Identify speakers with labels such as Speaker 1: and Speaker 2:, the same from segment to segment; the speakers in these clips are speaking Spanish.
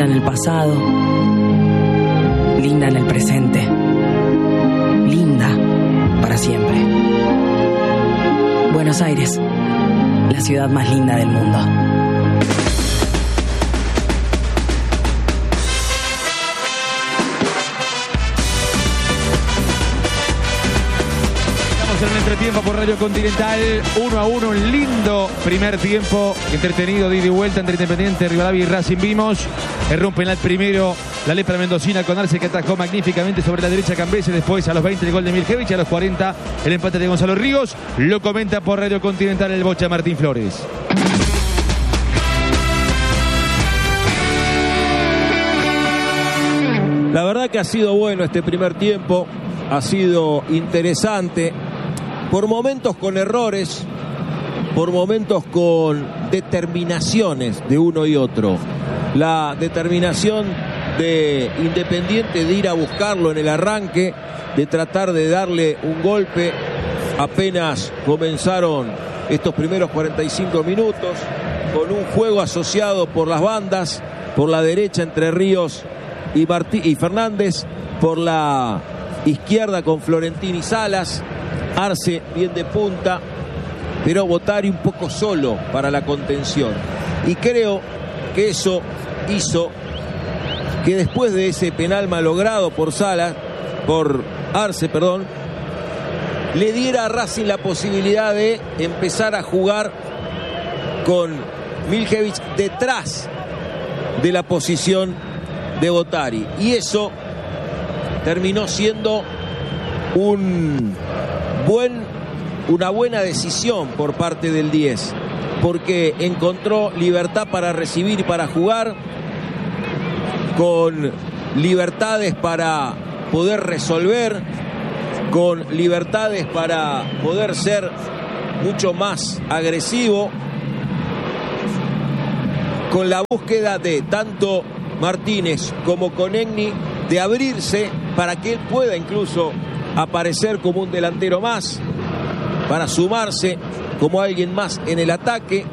Speaker 1: linda en el pasado, linda en el presente, linda para siempre. Buenos Aires, la ciudad más linda del mundo.
Speaker 2: En el entretiempo por Radio Continental, 1-1, un lindo primer tiempo, entretenido, de ida y vuelta entre Independiente, Rivadavia y Racing. Vimos, rompe en el primero la lepra mendocina con Arce, que atajó magníficamente sobre la derecha Cambese. Después a los 20 el gol de Miljevich, a los 40 el empate de Gonzalo Ríos. Lo comenta por Radio Continental el Bocha Martín Flores.
Speaker 3: La verdad que ha sido bueno este primer tiempo, ha sido interesante. Por momentos con errores, por momentos con determinaciones de uno y otro. La determinación de Independiente de ir a buscarlo en el arranque, de tratar de darle un golpe apenas comenzaron estos primeros 45 minutos, con un juego asociado por las bandas, por la derecha entre Ríos y Fernández, por la izquierda con Florentín y Salas, Arce bien de punta, pero Bottari un poco solo para la contención. Y creo que eso hizo que después de ese penal malogrado por Arce, le diera a Racing la posibilidad de empezar a jugar con Miljevich detrás de la posición de Bottari. Y eso terminó siendo una buena decisión por parte del 10, porque encontró libertad para recibir y para jugar, con libertades para poder resolver, con libertades para poder ser mucho más agresivo, con la búsqueda de tanto Martínez como Conegni de abrirse para que él pueda incluso aparecer como un delantero más, para sumarse como alguien más en el ataque.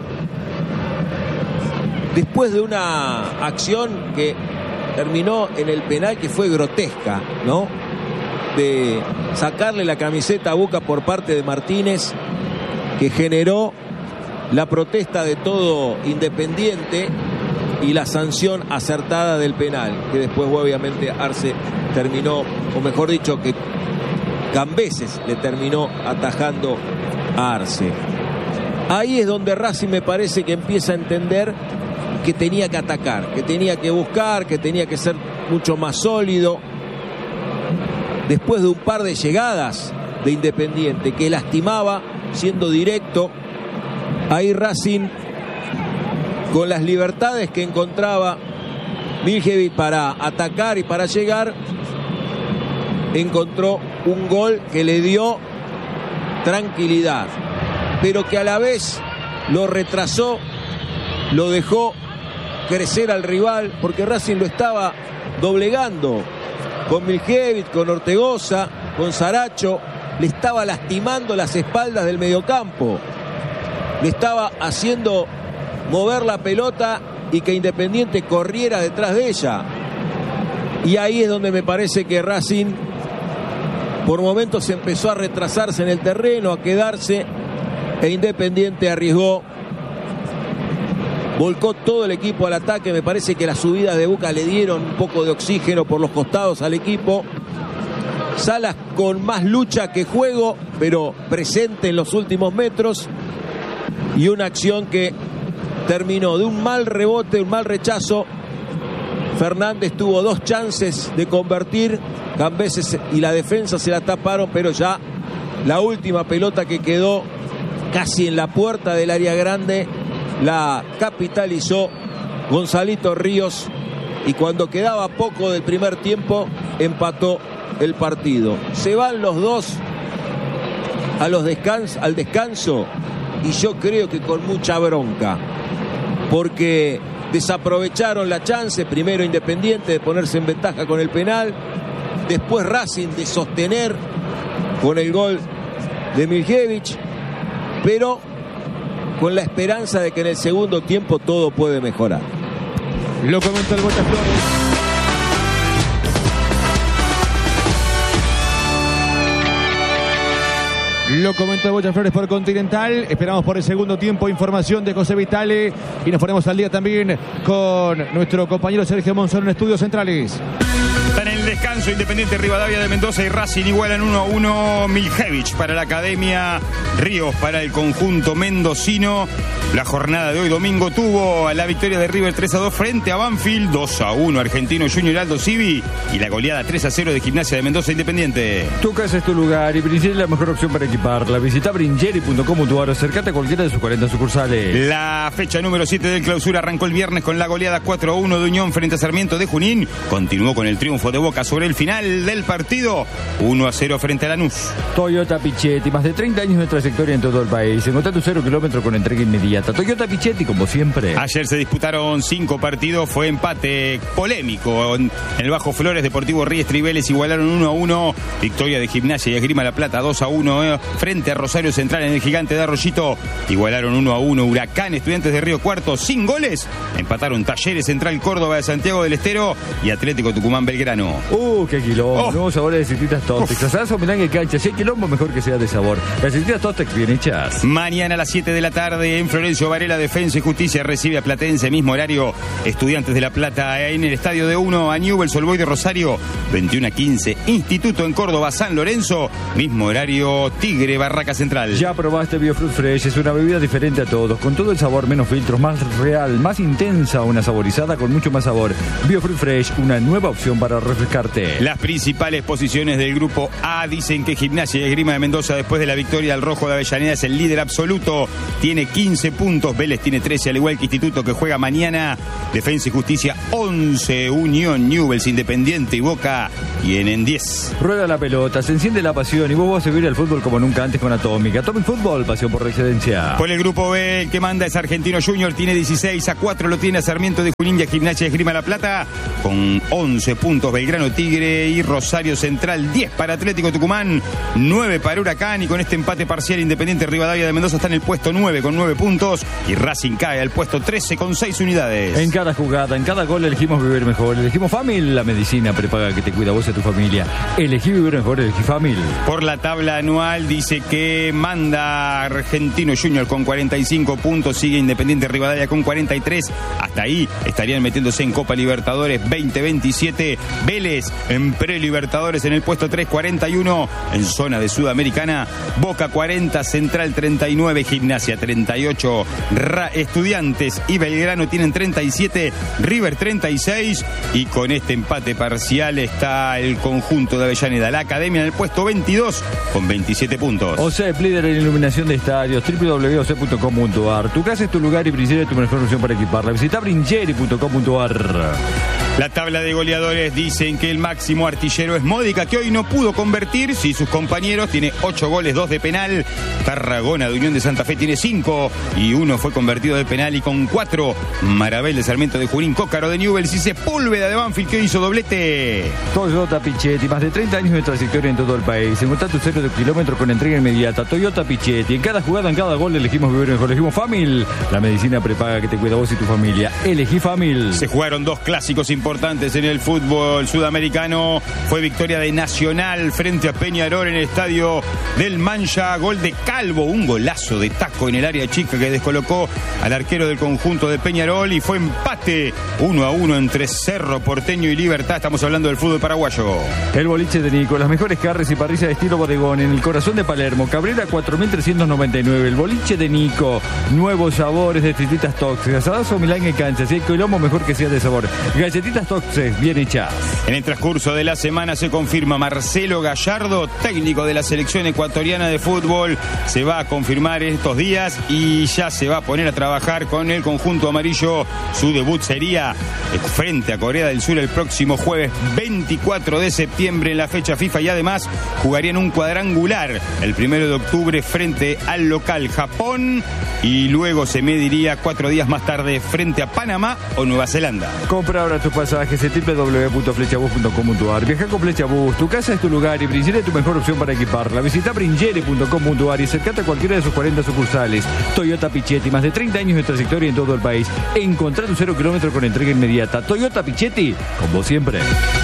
Speaker 3: Después de una acción que terminó en el penal, que fue grotesca, ¿no? De sacarle la camiseta a Boca por parte de Martínez, que generó la protesta de todo Independiente y la sanción acertada del penal, que después obviamente Arce terminó, o mejor dicho, que Cambeses le terminó atajando a Arce. Ahí es donde Racing me parece que empieza a entender que tenía que atacar, que tenía que buscar, que tenía que ser mucho más sólido. Después de un par de llegadas de Independiente que lastimaba siendo directo, ahí Racing, con las libertades que encontraba Miljevich para atacar y para llegar, encontró un gol que le dio tranquilidad, pero que a la vez lo retrasó, lo dejó crecer al rival, porque Racing lo estaba doblegando con Miljevich, con Ortegoza, con Saracho, le estaba lastimando las espaldas del mediocampo, le estaba haciendo mover la pelota y que Independiente corriera detrás de ella. Y ahí es donde me parece que Racing por momentos empezó a retrasarse en el terreno, a quedarse, e Independiente arriesgó, volcó todo el equipo al ataque. Me parece que las subidas de Boca le dieron un poco de oxígeno por los costados al equipo. Salas con más lucha que juego, pero presente en los últimos metros, y una acción que terminó de un mal rebote, un mal rechazo. Fernández tuvo dos chances de convertir, Cambeses y la defensa se la taparon, pero ya la última pelota que quedó casi en la puerta del área grande la capitalizó Gonzalito Ríos, y cuando quedaba poco del primer tiempo empató el partido. Se van los dos al descanso, y yo creo que con mucha bronca, porque desaprovecharon la chance, primero Independiente de ponerse en ventaja con el penal, después Racing de sostener con el gol de Miljevich, pero con la esperanza de que en el segundo tiempo todo puede mejorar.
Speaker 2: Lo comentó el Bocha Flores. Lo comentó Bocha Flores por Continental. Esperamos por el segundo tiempo información de José Vitale. Y nos ponemos al día también con nuestro compañero Sergio Monzón en Estudios Centrales.
Speaker 4: Está en el descanso Independiente Rivadavia de Mendoza y Racing igualan 1-1. Miljevich para la Academia, Ríos para el conjunto mendocino. La jornada de hoy domingo tuvo la victoria de River 3-2 frente a Banfield, 2-1 Argentino Junior Aldo Civi y la goleada 3-0 de Gimnasia de Mendoza Independiente.
Speaker 5: Tu casa es tu lugar y Bringeri es la mejor opción para equiparla. Visita bringeri.com.ar o acercate a cualquiera de sus 40 sucursales.
Speaker 4: La fecha número 7 del clausura arrancó el viernes con la goleada 4-1 de Unión frente a Sarmiento de Junín. Continuó con el triunfo de Boca sobre el final del partido, 1-0 frente a Lanús.
Speaker 5: Toyota Pichetti, más de 30 años de trayectoria en todo el país. Encontrá tu 0 kilómetro con entrega inmediata. Toyota Pichetti, como siempre.
Speaker 4: Ayer se disputaron 5 partidos, fue empate polémico. En el Bajo Flores, Deportivo Riestra y Vélez igualaron 1-1. Victoria de Gimnasia y Esgrima La Plata 2-1 frente a Rosario Central en el Gigante de Arroyito. Igualaron 1-1. Huracán, Estudiantes de Río Cuarto sin goles. Empataron Talleres Central Córdoba de Santiago del Estero y Atlético Tucumán Belgrano.
Speaker 5: Qué quilombo. Nuevos sabores de galletitas Tostex. Asazo, milán y cancha. Si hay quilombo, mejor que sea de sabor. Galletitas Tostex bien hechas.
Speaker 4: Mañana a las 7 de la tarde en Florencio Varela, Defensa y Justicia recibe a Platense, mismo horario. Estudiantes de La Plata en el estadio de 1 a Newell's Old Boys de Rosario, 21-15. Instituto en Córdoba, San Lorenzo, mismo horario. Tigre, Barraca Central.
Speaker 5: Ya probaste Biofruit Fresh, es una bebida diferente a todos, con todo el sabor, menos filtros, más real, más intensa, una saborizada con mucho más sabor. Biofruit Fresh, una nueva opción para refrescarte.
Speaker 4: Las principales posiciones del grupo A dicen que Gimnasia y Esgrima de Mendoza, después de la victoria al Rojo de Avellaneda, es el líder absoluto, tiene 15 puntos, Vélez tiene 13, al igual que Instituto, que juega mañana. Defensa y Justicia 11, Unión, Newell's, Independiente y Boca tienen 10.
Speaker 5: Rueda la pelota, se enciende la pasión y vos vas a vivir el fútbol como nunca antes con Atómica. Atomic Fútbol, pasión por excelencia.
Speaker 4: Por el grupo B, el que manda es Argentino Junior, tiene 16, a 4 lo tiene a Sarmiento de Junín y a Gimnasia y Esgrima La Plata, con 11 puntos Belgrano, Tigre y Rosario Central, 10 para Atlético Tucumán, 9 para Huracán, y con este empate parcial Independiente Rivadavia de Mendoza está en el puesto 9 con 9 puntos y Racing cae al puesto 13 con 6 unidades.
Speaker 5: En cada jugada, en cada gol elegimos vivir mejor. Elegimos Famil, la medicina prepaga que te cuida a vos y a tu familia. Elegí vivir mejor, elegí Famil.
Speaker 4: Por la tabla anual dice que manda Argentino Junior con 45 puntos, sigue Independiente Rivadavia con 43. Hasta ahí estarían metiéndose en Copa Libertadores 2027. Vélez en Pre-Libertadores en el puesto 3, 41. En zona de Sudamericana, Boca 40, Central 39, Gimnasia 38, Estudiantes y Belgrano tienen 37, River 36. Y con este empate parcial está el conjunto de Avellaneda, la Academia, en el puesto 22 con 27 puntos.
Speaker 5: OSEP, líder en iluminación de estadios, www.osep.com.ar. Tu casa es tu lugar y Bringeri es tu mejor opción para equiparla. Visita bringeri.com.ar.
Speaker 4: La tabla de goleadores dicen que el máximo artillero es Módica, que hoy no pudo convertir. Si sus compañeros, tiene 8 goles, 2 de penal. Tarragona de Unión de Santa Fe tiene 5 y 1 fue convertido de penal, y con 4 Marabel de Sarmiento de Junín, Cócaro de Newell's y Sepúlveda de Banfield, que hizo doblete.
Speaker 5: Toyota Pichetti, más de 30 años de trayectoria en todo el país. Encontrá tu 0 de kilómetro con entrega inmediata. Toyota Pichetti, en cada jugada, en cada gol elegimos vivir mejor. Elegimos Famil, la medicina prepaga que te cuida a vos y tu familia. Elegí Famil.
Speaker 4: Se jugaron 2 clásicos importantes en el fútbol sudamericano. Fue victoria de Nacional frente a Peñarol en el estadio del Mancha, gol de Calvo, un golazo de taco en el área chica que descolocó al arquero del conjunto de Peñarol, y fue empate 1-1 entre Cerro Porteño y Libertad. Estamos hablando del fútbol paraguayo.
Speaker 5: El boliche de Nico, las mejores carnes y parrillas de estilo bodegón en el corazón de Palermo, Cabrera 4399. El boliche de Nico, nuevos sabores de galletitas tóxicas, asadazo, milán y cancha, si hay quilombo mejor que sea de sabor. Galletitas tóxicas bien hechas.
Speaker 4: En el transcurso de la semana se confirma Marcelo Gallardo, técnico de la selección ecuatoriana de fútbol. Se va a confirmar estos días y ya se va a poner a trabajar con el conjunto amarillo. Su debut sería frente a Corea del Sur el próximo jueves 24 de septiembre en la fecha FIFA, y además jugarían un cuadrangular el 1 de octubre frente al local Japón, y luego se mediría 4 días más tarde frente a Panamá o Nueva Zelanda.
Speaker 5: Compra ahora tus pasajes en www.flechabus.com.ar. Viaja con Flechabus, tu casa es tu lugar y Bringere es tu mejor opción para equiparla. Visita bringere.com.ar y acercate a cualquiera de sus 40 sucursales. Toyota Pichetti, más de 30 años de trayectoria en todo el país. Encontrá tu 0 kilómetro con entrega inmediata. Toyota Pichetti, con vos siempre.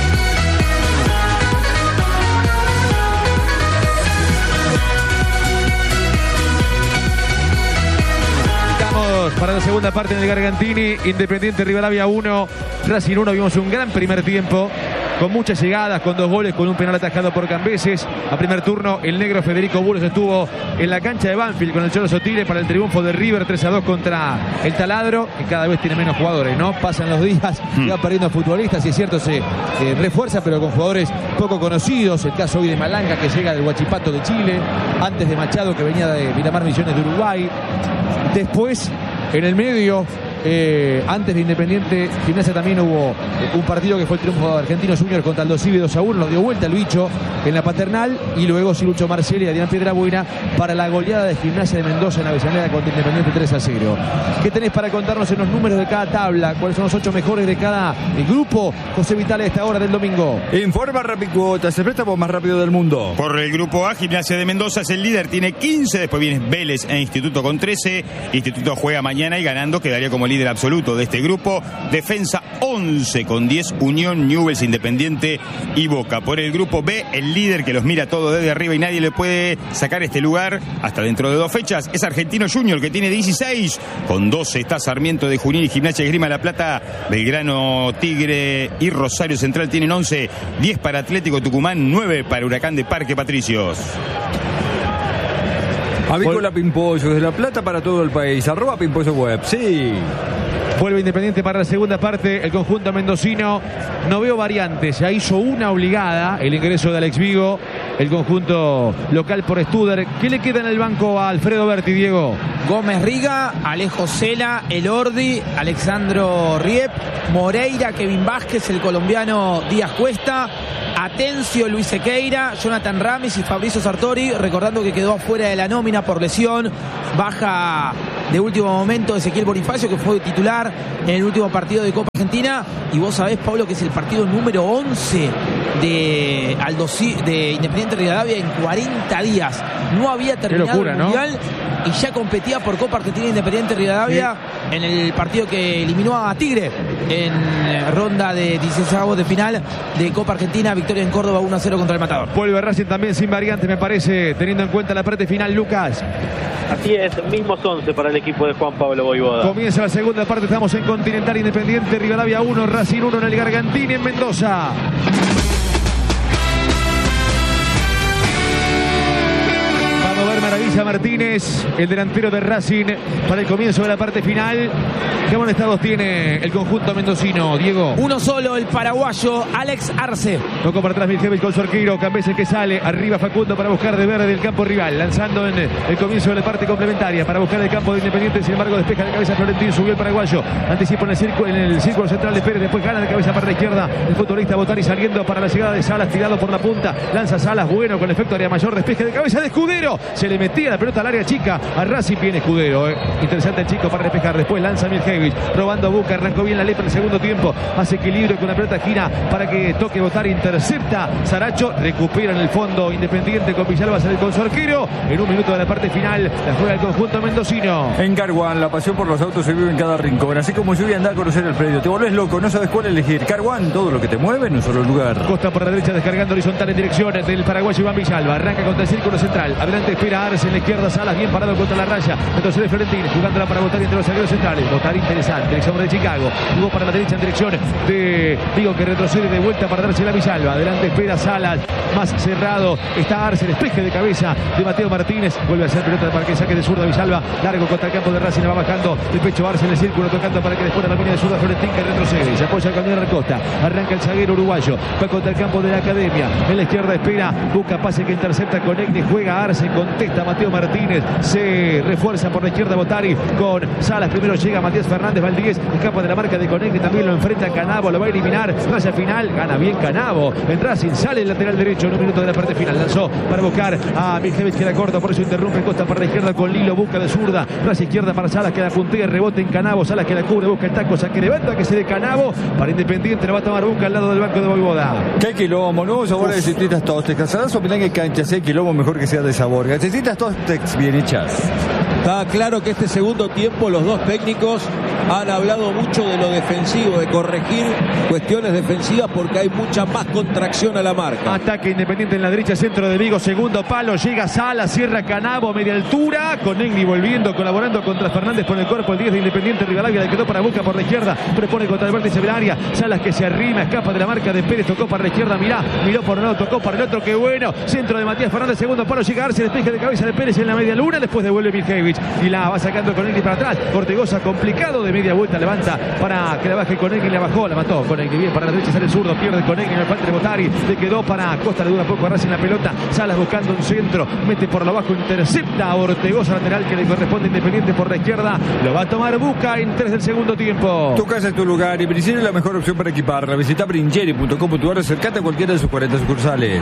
Speaker 2: Para la segunda parte en el Gargantini, Independiente Rivadavia 1, Racing 1. Vimos un gran primer tiempo, con muchas llegadas, con 2 goles, con un penal atajado por Cambeses. A primer turno, el negro Federico Bulos estuvo en la cancha de Banfield con el Cholo Sotile para el triunfo de River 3-2 contra el Taladro, que cada vez tiene menos jugadores, ¿no? Pasan los días, va perdiendo futbolistas y es cierto, se refuerza, pero con jugadores poco conocidos. El caso hoy de Malanga, que llega del Huachipato de Chile, antes de Machado, que venía de Miramar Misiones de Uruguay. Después, en el medio, antes de Independiente Gimnasia también hubo un partido que fue el triunfo de Argentinos Juniors contra Aldo Civi 2-1, lo dio vuelta el bicho en la Paternal, y luego Silucho Marcelli y Adrián Piedrabuena para la goleada de Gimnasia de Mendoza en Avellaneda contra Independiente 3-0. ¿Qué tenés para contarnos en los números de cada tabla? ¿Cuáles son los 8 mejores de cada grupo? José Vital, a esta hora del domingo.
Speaker 5: Informa Rapicuotas, el préstamo más rápido del mundo.
Speaker 4: Por el grupo A, Gimnasia de Mendoza es el líder, tiene 15, después viene Vélez e Instituto con 13. Instituto juega mañana y ganando quedaría como líder absoluto de este grupo. Defensa 11 con 10, Unión, Newell's, Independiente y Boca. Por el grupo B, el líder que los mira todo desde arriba y nadie le puede sacar este lugar hasta dentro de 2 fechas es Argentino Junior, que tiene 16, con 12 está Sarmiento de Junín y Gimnasia de Esgrima La Plata. Belgrano, Tigre y Rosario Central tienen 11, 10 para Atlético Tucumán, 9 para Huracán de Parque Patricios.
Speaker 5: Avícola Pimpollo, desde La Plata para todo el país. @Pimpollo Web, sí.
Speaker 2: Vuelve Independiente para la segunda parte, el conjunto mendocino. No veo variantes, ya hizo una obligada, el ingreso de Alex Vigo, el conjunto local por Studer. ¿Qué le queda en el banco a Alfredo Berti, Diego?
Speaker 6: Gómez Riga, Alejo Cela, Elordi, Alexandro Riep, Moreira, Kevin Vázquez, el colombiano Díaz Cuesta, Atencio, Luis Sequeira, Jonathan Ramis y Fabricio Sartori, recordando que quedó afuera de la nómina por lesión. Baja de último momento Ezequiel Bonifacio, que fue titular en el último partido de Copa Argentina. Y vos sabés, Pablo, que es el partido número 11 de Independiente Rivadavia en 40 días. No había terminado
Speaker 2: locura,
Speaker 6: el Mundial, ¿no? Y ya competía por Copa Argentina Independiente Rivadavia, sí, en el partido que eliminó a Tigre en ronda de 16avos de final de Copa Argentina. Victoria en Córdoba 1-0 contra el Matador.
Speaker 2: Vuelve Racing también sin variantes, me parece, teniendo en cuenta la parte final, Lucas.
Speaker 7: Así es, mismos 11 para el equipo de Juan Pablo Voivoda.
Speaker 2: Comienza la segunda parte, estamos en Continental. Independiente Rivadavia 1, Racing 1 en el Gargantini en Mendoza. Maravilla Martínez, el delantero de Racing, para el comienzo de la parte final. ¿Qué amonestados tiene el conjunto mendocino, Diego?
Speaker 6: Uno solo, el paraguayo Alex Arce.
Speaker 2: Tocó para atrás Miljevic con su arquero, Cambeses que sale, arriba Facundo para buscar de verde del campo rival, lanzando en el comienzo de la parte complementaria para buscar el campo de Independiente. Sin embargo, despeja de cabeza Florentín, subió el paraguayo, anticipa en el círculo central de Pérez, después gana de cabeza para la izquierda el futbolista Botari, saliendo para la llegada de Salas, tirado por la punta, lanza Salas, bueno, con efecto área mayor, despeje de cabeza de Escudero, se le metía la pelota al área chica a Racing, viene Escudero, interesante el chico para despejar, después lanza Miljevic, robando a Boca, arrancó bien la Lepra en el segundo tiempo, hace equilibrio con la pelota, gira para que toque Botari, intercepta Saracho, recupera en el fondo Independiente con Villalba, sale con su arquero, en un minuto de la parte final la juega el conjunto mendocino.
Speaker 5: En Carguán, la pasión por los autos se vive en cada rincón, así como lluvia, anda a conocer el predio, te volvés loco, no sabes cuál elegir. Carguán, todo lo que te mueve en un solo lugar.
Speaker 2: Costa por la derecha, descargando horizontal en dirección del paraguayo Iván Villalba, arranca contra el círculo central, adelante espera Arce, en la izquierda Salas, bien parado contra la raya, retrocede Florentín, jugándola para Botari entre los zagueros centrales, Botari interesante, dirección de Chicago, jugó para la derecha en dirección de Vigo, que retrocede de vuelta para dársela a Villalba, adelante espera Salas, más cerrado está Arce, despeje de cabeza de Mateo Martínez, vuelve a hacer pelota para que saque de zurda Villalba, largo contra el campo de Racing, va bajando el pecho Arce en el círculo, tocando para que después la línea de zurda Florentín, que retrocede, se apoya el camino de Costa, arranca el zaguero uruguayo, va contra el campo de la Academia, en la izquierda espera, busca pase que intercepta con Egni, juega Arce con contesta Mateo Martínez, se refuerza por la izquierda Botari con Salas, primero llega Matías Fernández, Valdés escapa de la marca de Conegni, también lo enfrenta Canavo, lo va a eliminar, hacia el final, gana bien Canavo, en Racing sale el lateral derecho en un minuto de la parte final, lanzó para buscar a Miljevic que era corto, por eso interrumpe Costa para la izquierda con Lilo, busca de zurda, hacia izquierda para Salas que la puntea, rebote en Canavo, Salas que la cubre, busca el taco, saque levanta que se de Canavo, para Independiente lo va a tomar Busca al lado del banco de Voivoda.
Speaker 5: ¿Qué quilombo? Nuevos sabores de Citritas Tostex. Casadazo, Milán y canchas. ¿Qué quilombo mejor que sea de sabor? Galletitas Tostex bien hechas.
Speaker 3: Está claro que este segundo tiempo los dos técnicos han hablado mucho de lo defensivo, de corregir cuestiones defensivas porque hay mucha más contracción a la marca.
Speaker 2: Ataque Independiente en la derecha, centro de Vigo, segundo palo, llega Sala, cierra Canavo, media altura, Conegni volviendo, colaborando contra Fernández por el cuerpo, el 10 de Independiente, Rivadavia le quedó para Busca por la izquierda, propone contra el vértice del área, Salas que se arrima, escapa de la marca de Pérez, tocó para la izquierda, miró por un lado, tocó para el otro, qué bueno, centro de Matías Fernández, segundo palo, llega Arce, despeje de cabeza de Pérez en la media luna, después devuelve Miljevic y la va sacando Conegni para atrás, Ortegoza complicado de media vuelta, levanta para que la baje Conegni, la bajó, la mató Conegni, bien para la derecha, sale el zurdo, pierde Conegni en el falta de Botari, le quedó para Costa, le dura poco a Racing la pelota, Salas buscando un centro, mete por lo bajo, intercepta a Ortegoza, lateral que le corresponde Independiente por la izquierda, lo va a tomar Busca en 3 del segundo tiempo.
Speaker 5: Tu casa es tu lugar y Bringeri es la mejor opción para equiparla. Visita bringeri.com.ar, acercate a cualquiera de sus 40 sucursales.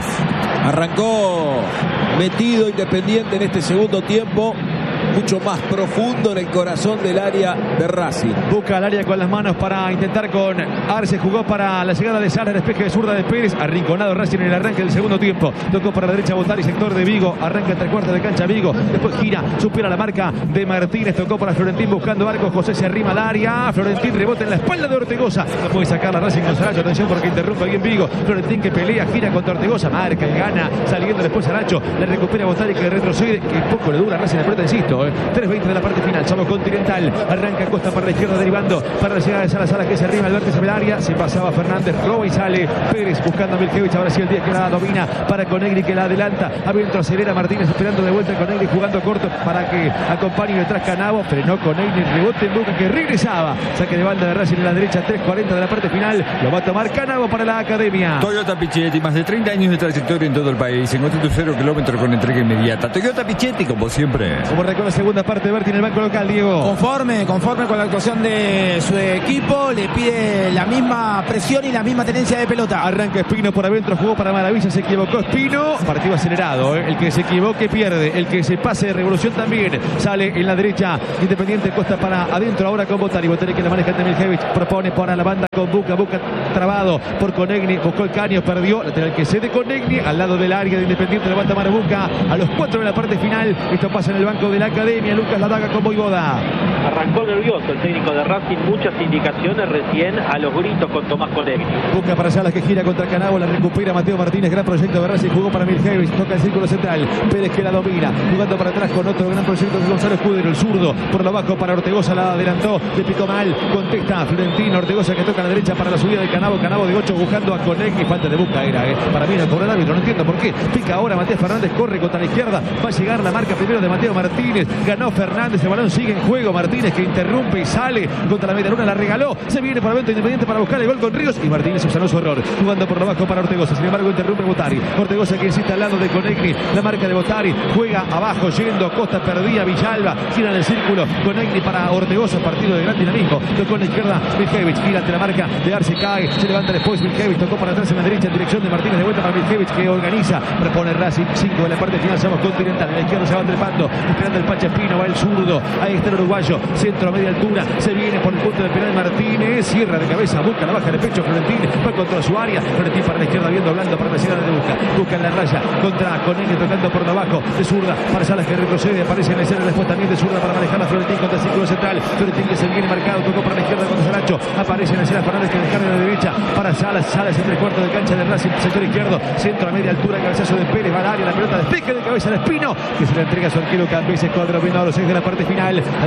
Speaker 3: Arrancó metido Independiente en este segundo tiempo, mucho más profundo en el corazón del área de Racing.
Speaker 2: Busca el área con las manos para intentar con Arce, jugó para la llegada de Sala, despeje de zurda de Pérez, arrinconado Racing en el arranque del segundo tiempo, tocó para la derecha Botari, sector de Vigo, arranca entre cuartos de cancha Vigo, después gira, supera la marca de Martínez, tocó para Florentín buscando arco, José se arrima al área, Florentín rebota en la espalda de Ortegoza, no puede sacar la Racing con Saracho, atención porque interrumpe bien Vigo, Florentín que pelea, gira contra Ortegoza, marca y gana, saliendo después Saracho, le recupera Botari que retrocede, que poco le dura Racing la pelota, insisto, 3:20 de la parte final, Chavo Continental, arranca Costa para la izquierda derivando para la llegada de Salas que se arrima al vértice del área, se pasaba Fernández, roba y sale Pérez buscando a Miljevic, ahora sí el 10 que la domina para Conegni que la adelanta, adentro acelera Martínez esperando de vuelta Conegni jugando corto para que acompañe detrás Canavo, frenó Conegni, rebote en Boca que regresaba, saque de banda de Racing en la derecha, 3:40 de la parte final, lo va a tomar Canavo para la academia.
Speaker 5: Toyota Pichetti, más de 30 años de trayectoria en todo el país, encontré tu 0 kilómetro con entrega inmediata. Toyota Pichetti, como siempre.
Speaker 2: Como recuerda la segunda parte de Berti en el banco local, Diego.
Speaker 6: Conforme con la actuación de su equipo, le pide la misma presión y la misma tenencia de pelota.
Speaker 2: Arranca Espino por adentro, jugó para Maravilla, se equivocó Espino, partido acelerado, el que se equivoque pierde, el que se pase de revolución también, sale en la derecha, Independiente Costa para adentro, ahora con Botari que la maneja de Miljevic, propone para la banda con Busca trabado por Conegni, buscó el caño, perdió, lateral que cede Conegni, al lado del área de Independiente, lo va a tomar Busca a los 4 de la parte final, esto pasa en el banco de la academia, Lucas Ladaga con Voivoda.
Speaker 7: Arrancó nervioso el técnico de Racing, muchas indicaciones recién a los gritos con Tomás Conegni.
Speaker 2: Busca para Salas que gira contra Canavo, la recupera Mateo Martínez, gran proyecto de Racing, jugó para Miljevic, toca el círculo central, Pérez que la domina, jugando para atrás con otro gran proyecto de Gonzalo Escudero, el zurdo, por lo bajo para Ortegoza, la adelantó, le picó mal, contesta Florentino, Ortegoza que toca a la derecha para la subida de Canavo de 8 buscando a Conegni, falta de Busca era, para mí no cobra el árbitro, no entiendo por qué, pica ahora Matías Fernández, corre contra la izquierda, va a llegar la marca primero de Mateo Martínez, ganó Fernández, el balón sigue en juego, Martínez que interrumpe y sale contra la medialuna, la regaló, se viene por evento Independiente para buscar el gol con Ríos y Martínez subsanó su error, jugando por lo bajo para Ortegoza, sin embargo interrumpe Botari, Ortegoza que insiste al lado de Conegni, la marca de Botari, juega abajo yendo, Costa perdía, Villalba, gira en el círculo, Conegni para Ortegoza, partido de gran dinamismo, tocó en la izquierda, Miljevic, gira ante la marca de Arce, cae, se levanta después Miljevic, tocó para atrás en la derecha en dirección de Martínez, de vuelta para Miljevic que organiza, propone Racing, 5 de la parte final, Somos Continental, en la izquierda se va trepando, esperando el Pacha Espino, va el zurdo, ahí está el uruguayo, centro a media altura, se viene por el punto de penal Martínez, cierra de cabeza, busca la baja de pecho, Florentín, va contra su área, Florentín para la izquierda, viendo hablando para la llegada de busca en la raya, contra Conegni tocando por abajo, de zurda, para Salas que retrocede, aparece en la escena después también de zurda para manejar a Florentín contra el círculo central, Florentín que se viene marcado, tocó para la izquierda contra Saracho, aparece en la escena Fernández que descarga de la derecha, para Salas en 3/4 de cancha de Racing, sector izquierdo, centro a media altura, cabezazo de Pérez, va al área, la pelota despeje de cabeza de Espino, que se la entrega a su arquero Cambises, cuadro bien a los 6 de la parte final, al Racing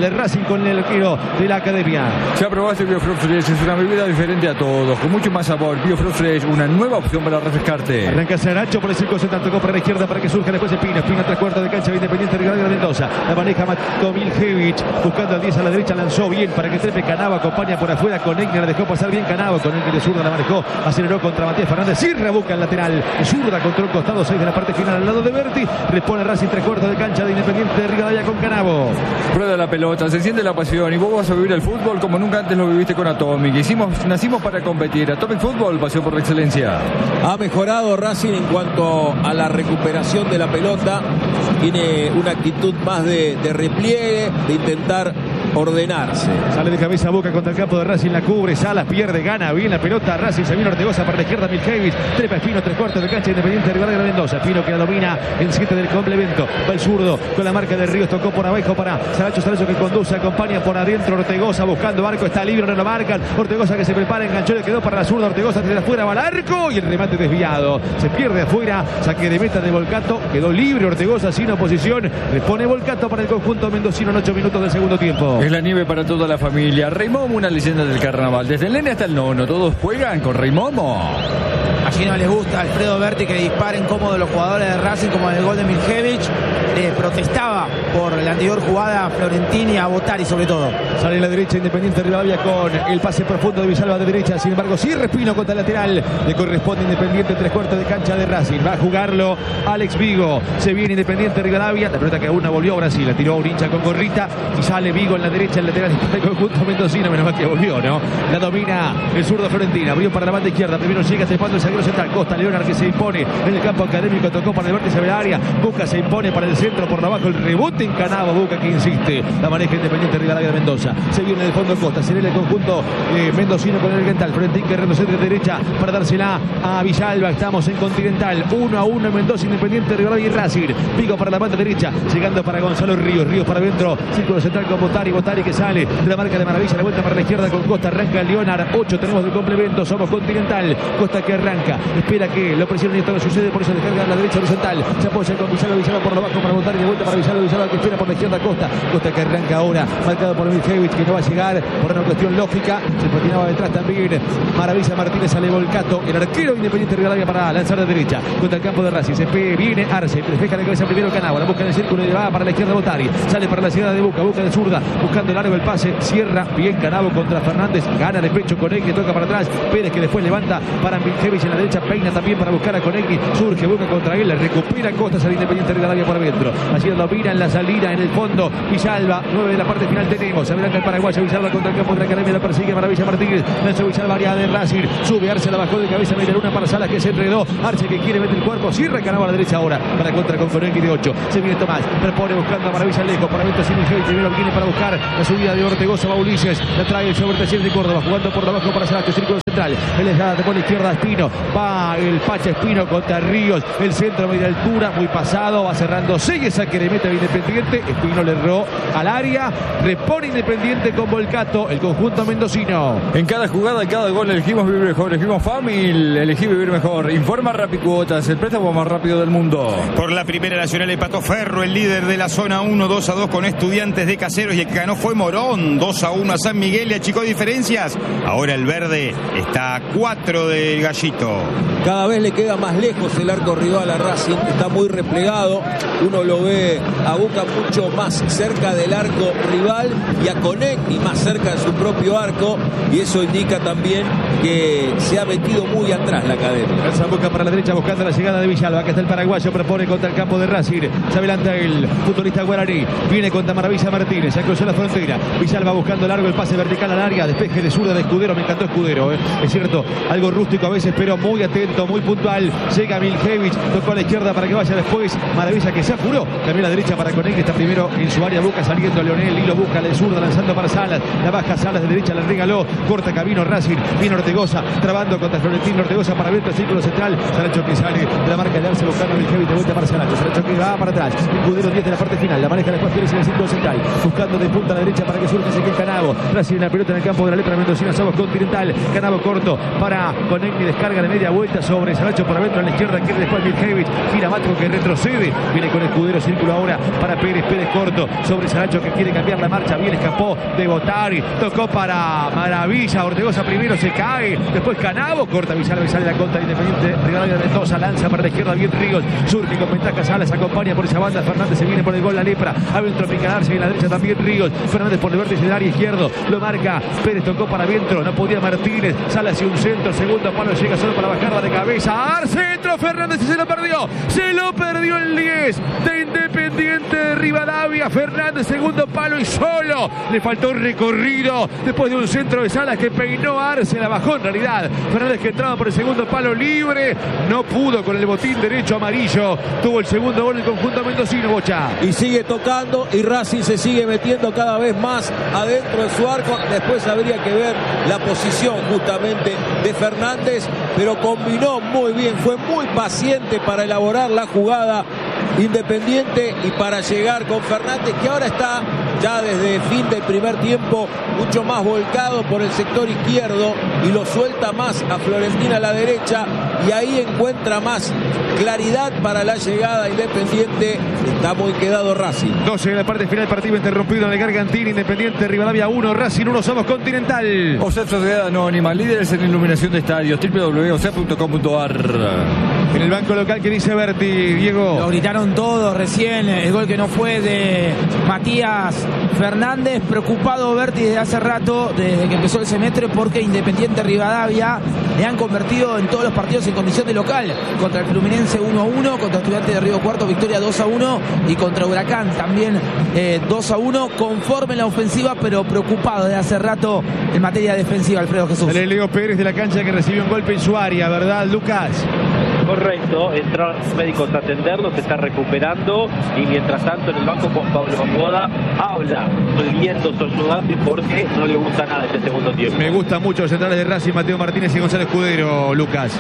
Speaker 2: con el arquero de la academia.
Speaker 5: Ya probaste Biofruit Fresh, es una bebida diferente a todos, con mucho más sabor. Biofruit Fresh, una nueva opción para refrescarte.
Speaker 2: Arranca Saracho por el circo central, tocó para la izquierda para que surja después Espino. Espino 3/4 de cancha de Independiente Rivadavia de Mendoza. La maneja Matko Miljevic, buscando al 10 a la derecha, lanzó bien para que trepe Canavo, acompaña por afuera con Egner, la dejó pasar bien Canavo, con Egner de zurda la manejó, aceleró contra Matías Fernández, Sirra busca el lateral, zurda contra un costado, 6 de la parte final al lado de Berti, repone Racing 3/4 de cancha de Independiente de Rivadavia con Canavo.
Speaker 5: Rueda la pelota, se siente la pasión y vos vas a vivir el fútbol como nunca antes lo viviste con Atomic. Nacimos para competir. Atomic Fútbol, pasión por la excelencia.
Speaker 3: Ha mejorado Racing en cuanto a la recuperación de la pelota. Tiene una actitud más de repliegue, de intentar ordenarse.
Speaker 2: Sale de cabeza Boca contra el campo de Racing, la cubre, Salas pierde, gana bien la pelota, Racing se viene Ortegoza para la izquierda, Miljevic, trepa Espino, 3/4 de cancha Independiente de Rivadavia de Mendoza. Espino que la domina en 7 del complemento, va el zurdo con la marca de Ríos, tocó por abajo para Saracho que conduce, acompaña por adentro Ortegoza buscando arco, está libre, no lo marcan, Ortegoza que se prepara, enganchó, le quedó para la zurda, Ortegoza desde afuera va al arco y el remate desviado, se pierde afuera, saque de meta de Volcato, quedó libre Ortegoza sin oposición, repone Volcato para el conjunto mendocino en 8 minutos del segundo tiempo.
Speaker 5: Es la nieve para toda la familia. Rey Momo, una leyenda del carnaval. Desde el nene hasta el nono, todos juegan con Rey Momo.
Speaker 6: Allí no les gusta a Alfredo Berti que disparen cómodos los jugadores de Racing, como en el gol de Miljevic. Protestaba por la anterior jugada Florentini a Botari sobre todo.
Speaker 2: Sale a la derecha Independiente Rivadavia con el pase profundo de Villalba de derecha. Sin embargo, sí Respino contra el lateral. Le corresponde Independiente 3/4 de cancha de Racing. Va a jugarlo Alex Vigo. Se viene Independiente Rivadavia. La pelota que aún no volvió a Brasil. La tiró a un hincha con gorrita. Y sale Vigo en la derecha. El lateral del conjunto mendocino. Menos mal que volvió, ¿no? La domina el zurdo Florentino. Abrió para la banda izquierda. Primero llega trepando el zaguero central. Costa Leonard que se impone en el campo académico. Tocó para el vértice del área. Boca se impone para el centro. Por abajo el rebote en Canavo. Boca que insiste. La maneja Independiente Rivadavia de Mendoza. Se viene del fondo Costa. Se viene el conjunto mendocino con el Oriental. Florentino que retrocede de derecha para dársela a Villalba. Estamos en Continental. 1-1 en Mendoza. Independiente Rivadavia y Racing. Vigo para la banda derecha. Llegando para Gonzalo Ríos. Ríos para adentro. Círculo central con Botari. Botari que sale de la marca de Maravilla. La vuelta para la izquierda con Costa. Arranca Leonard. 8 tenemos del complemento. Somos Continental. Costa que arranca. Espera que lo presione y esto no sucede. Por eso descarga a la derecha horizontal. Se apoya con Villalba. Villalba por lo bajo para Botari. De vuelta para Villalba. Villalba que espera por la izquierda Costa. Costa que arranca ahora. Marcado por Miljevic que no va a llegar por una cuestión lógica. Se patinaba detrás también Maravilla Martínez. Sale Volcato. El arquero Independiente Rivadavia para lanzar de derecha. Contra el campo de Racing. Se viene Arce. Despeja la cabeza primero Canavo. La busca en el círculo y va para la izquierda Botari. Sale para la llegada de Boca. Boca de zurda. Buscando el largo el pase. Cierra bien Canavo contra Fernández. Gana de pecho Conegui. Toca para atrás. Pérez que después levanta para Miljevic en la derecha. Peina también para buscar a Conegui. Surge Boca contra él. Recupera Costas al Independiente Rivadavia por adentro. Allí domina en la salida en el fondo. Villalba. 9 de la parte final tenemos. Adelante el paraguayo. Villalba contra el campo de la academia. La persigue Maravilla Martínez. Lanza Villalba área de Racing. Sube Arce. La bajó de cabeza. Media luna para Salas que se enredó. Arce que quiere meter el cuerpo. Cierra Canavo a la derecha ahora. Para contra con Conegui de 8. Se viene Tomás. Repone buscando a Maravilla lejos. Para Beto Miljevic. Primero viene para buscar la subida de Ortegoza. Va Ulises. La trae el Sobert de Córdoba. Jugando por debajo para Saracho. Círculo central. Él es de por la izquierda Espino. Va el Pacha Espino contra Ríos. El centro media altura. Muy pasado. Va cerrando. Sigue saque de meta de Independiente. Espino le erró al área. Repone Independiente con Volcato. El conjunto mendocino.
Speaker 5: En cada jugada, en cada gol elegimos vivir mejor. Elegimos Famil. Elegí vivir mejor. Informa Rapicuotas. El préstamo más rápido del mundo.
Speaker 4: Por la Primera Nacional empató Ferro, el líder de la zona 1, 2-2 con Estudiantes de Caseros, y el que ganó fue Morón, 2-1 a San Miguel, y achicó diferencias. Ahora el verde está a 4 del Gallito.
Speaker 3: Cada vez le queda más lejos el arco rival a Racing, está muy replegado, uno lo ve a Boca mucho más cerca del arco rival y a Conegui más cerca de su propio arco, y eso indica también que se ha metido muy atrás la academia.
Speaker 2: Lanza Boca para la derecha buscando la llegada de Villalba. Acá está el paraguayo, propone contra el campo de Racing. Se adelanta el futbolista guaraní. Viene contra Maravilla Martínez. Se cruzó la frontera. Villalba buscando largo el pase vertical al área. Despeje de zurda de Escudero. Me encantó Escudero. Es cierto, algo rústico a veces, pero muy atento, muy puntual. Llega Miljevic. Tocó a la izquierda para que vaya después. Maravilla que se apuró. También a la derecha para Conegui. Está primero en su área. Boca saliendo Leonel. Lilo busca la zurda lanzando para Salas. La baja Salas de derecha. La regaló. Corta camino Racing. Viene Ortegoza. Trabando contra Florentino. Ortegoza para adentro. Círculo central. Saracho que sale de la marca de Arce buscando a Miljevic. De vuelta para Saracho. Saracho que va para atrás. Escudero 10 de la parte final. La maneja después Pérez en el círculo central. Buscando de punta a la derecha para que surja Ezequiel Canavo. Racing la pelota en el campo de la letra mendocina. Somos Continental. Canavo juego corto para Conegni, descarga de media vuelta sobre Saracho por adentro, a la izquierda quiere después Miljevic, gira Matco que retrocede, viene con Escudero, círculo ahora para Pérez corto sobre Saracho que quiere cambiar la marcha, bien escapó de Botari, tocó para Maravilla, Ortegoza primero se cae, después Canavo, corta Villalba y sale la contra Independiente Rivadavia de Mendoza, lanza para la izquierda bien Ríos, surge con ventaja Salas, acompaña por esa banda, Fernández se viene por el gol, la lepra, adentro Picadarse y en la derecha también Ríos, Fernández por el vértice del área izquierdo, lo marca, Pérez tocó para adentro, no podía Martínez, sale hacia un centro, segundo palo, llega solo para bajarla de cabeza, al centro, Fernández se lo perdió el 10 de Independiente de Rivadavia, Fernández segundo palo y solo, le faltó un recorrido, después de un centro de Salas que peinó a Arce, la bajó en realidad, Fernández que entraba por el segundo palo libre, no pudo con el botín derecho amarillo, tuvo el segundo gol el conjunto mendocino, Bocha.
Speaker 3: Y sigue tocando y Racing se sigue metiendo cada vez más adentro de su arco, después habría que ver la posición justamente de Fernández, pero combinó muy bien, fue muy paciente para elaborar la jugada Independiente y para llegar con Fernández, que ahora está ya desde fin del primer tiempo mucho más volcado por el sector izquierdo y lo suelta más a Florentina a la derecha y ahí encuentra más claridad para la llegada Independiente. Está muy quedado Racing.
Speaker 2: 12 en la parte final, partido interrumpido en el Gargantín, Independiente Rivadavia 1, Racing 1, somos Continental.
Speaker 5: OSEP Sociedad Anónima, líderes en iluminación de estadios, www.osep.com.ar.
Speaker 2: En el banco local, ¿qué dice Berti, Diego?
Speaker 6: Lo gritaron todos recién, el gol que no fue de Matías Fernández, preocupado Berti desde hace rato, desde que empezó el semestre, porque Independiente Rivadavia le han convertido en todos los partidos en condición de local, contra el Fluminense 1-1, contra Estudiantes de Río Cuarto victoria 2-1 y contra Huracán también 2-1, conforme en la ofensiva pero preocupado desde hace rato en materia defensiva, Alfredo Jesús.
Speaker 2: El Leo Pérez de la cancha que recibió un golpe en su área, ¿verdad, Lucas?
Speaker 7: Correcto, entraron los médicos a atenderlo, se está recuperando y mientras tanto en el banco Juan Pablo Gamboa habla volviendo su ayudante porque no le gusta nada este segundo tiempo.
Speaker 2: Me gustan mucho los centrales de Racing, Mateo Martínez y Gonzalo Escudero, Lucas.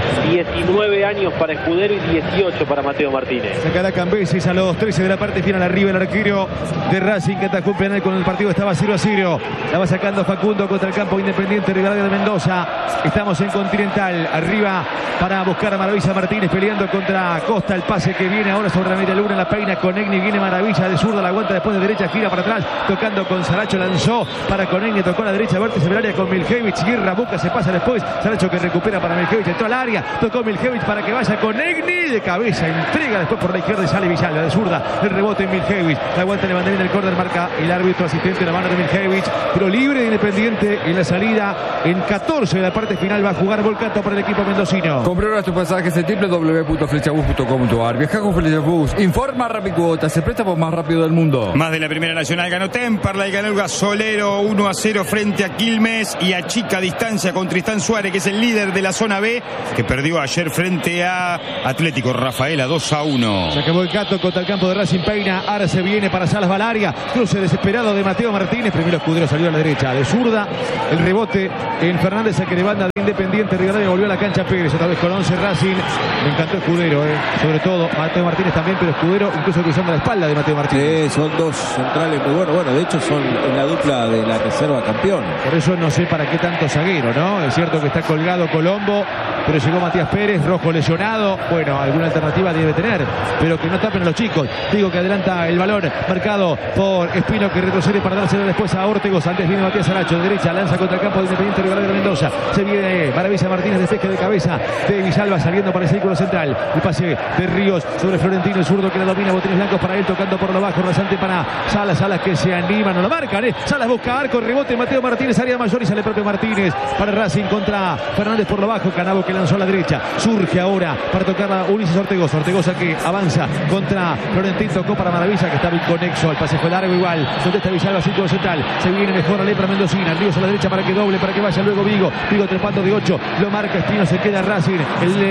Speaker 7: 19 años para Escudero y 18 para Mateo Martínez.
Speaker 2: Sacará Cambesis a los 13 de la parte final, arriba el arquero de Racing que atajó un penal con el partido, estaba 0-0. La va sacando Facundo contra el campo Independiente Rivadavia de Mendoza. Estamos en Continental, arriba para buscar a Maravilla Martínez peleando contra Costa, el pase que viene ahora sobre la media luna, la peina Conegni, viene Maravilla de zurda, la aguanta después de derecha, gira para atrás, tocando con Saracho, lanzó para Conegni, tocó a la derecha, vértice del área con Miljevic, Guerra, Buca, se pasa después, Saracho que recupera para Miljevic, entró al área, tocó Miljevic para que vaya Conegni, de cabeza, entrega después por la izquierda y sale Villalba, de zurda, el rebote en Miljevic, la aguanta Levandarín del córner, marca el árbitro asistente, la mano de Miljevic, pero libre de Independiente en la salida, en 14 de la parte final va a jugar Volcato para el equipo mendocino.
Speaker 5: Comprar ahora tus pasajes en www.flechabus.com.ar. Viaja con Flechabus. Informa Rapicuotas, el préstamo más rápido del mundo.
Speaker 4: Más de la Primera Nacional ganó Temperley, ganó el Gasolero 1-0 frente a Quilmes y achica distancia con Tristán Suárez, que es el líder de la zona B, que perdió ayer frente a Atlético Rafaela 2-1.
Speaker 2: Se acabó el Cato contra el campo de Racing, peina, Arce viene para Salas Valaria, cruce desesperado de Mateo Martínez, primero Escudero salió a la derecha, de zurda, el rebote en Fernández, saque de banda de Independiente Rivadavia, volvió a la cancha Pérez, otra vez con 11 Racing, me encantó Escudero, sobre todo Mateo Martínez también, pero Escudero incluso cruzando la espalda de Mateo Martínez.
Speaker 3: Son dos centrales muy buenos, de hecho son en la dupla de la reserva campeón.
Speaker 2: Por eso no sé para qué tanto zaguero, ¿no? Es cierto que está colgado Colombo, pero llegó Matías Pérez, Rojo lesionado, bueno, alguna alternativa debe tener, pero que no tapen a los chicos. Digo que adelanta el balón, marcado por Espino, que retrocede para dárselo después a Ortegos, antes viene Matías Saracho, de derecha, lanza contra el campo de Independiente Rivadavia de Mendoza, se viene Maravilla Martínez, despeje de cabeza de Villalba, saliendo para el círculo central, el pase de Ríos sobre Florentino, el zurdo que la domina, botines blancos para él, tocando por lo bajo, rasante para Salas, Salas que se anima, no lo marcan, Salas busca arco, rebote, Mateo Martínez, área mayor y sale propio Martínez para Racing contra Fernández por lo bajo, Canavo que lanzó a la derecha, surge ahora para tocar a Ulises Ortegoza, Ortegoza que avanza contra Florentino, tocó para Maravilla que estaba inconexo, el pase fue largo igual, donde está Villalba, círculo central, se viene mejor a Lepra Mendocina, Ríos a la derecha para que doble, para que vaya luego Vigo trepando de 8, lo marca Espino, se queda Racing, el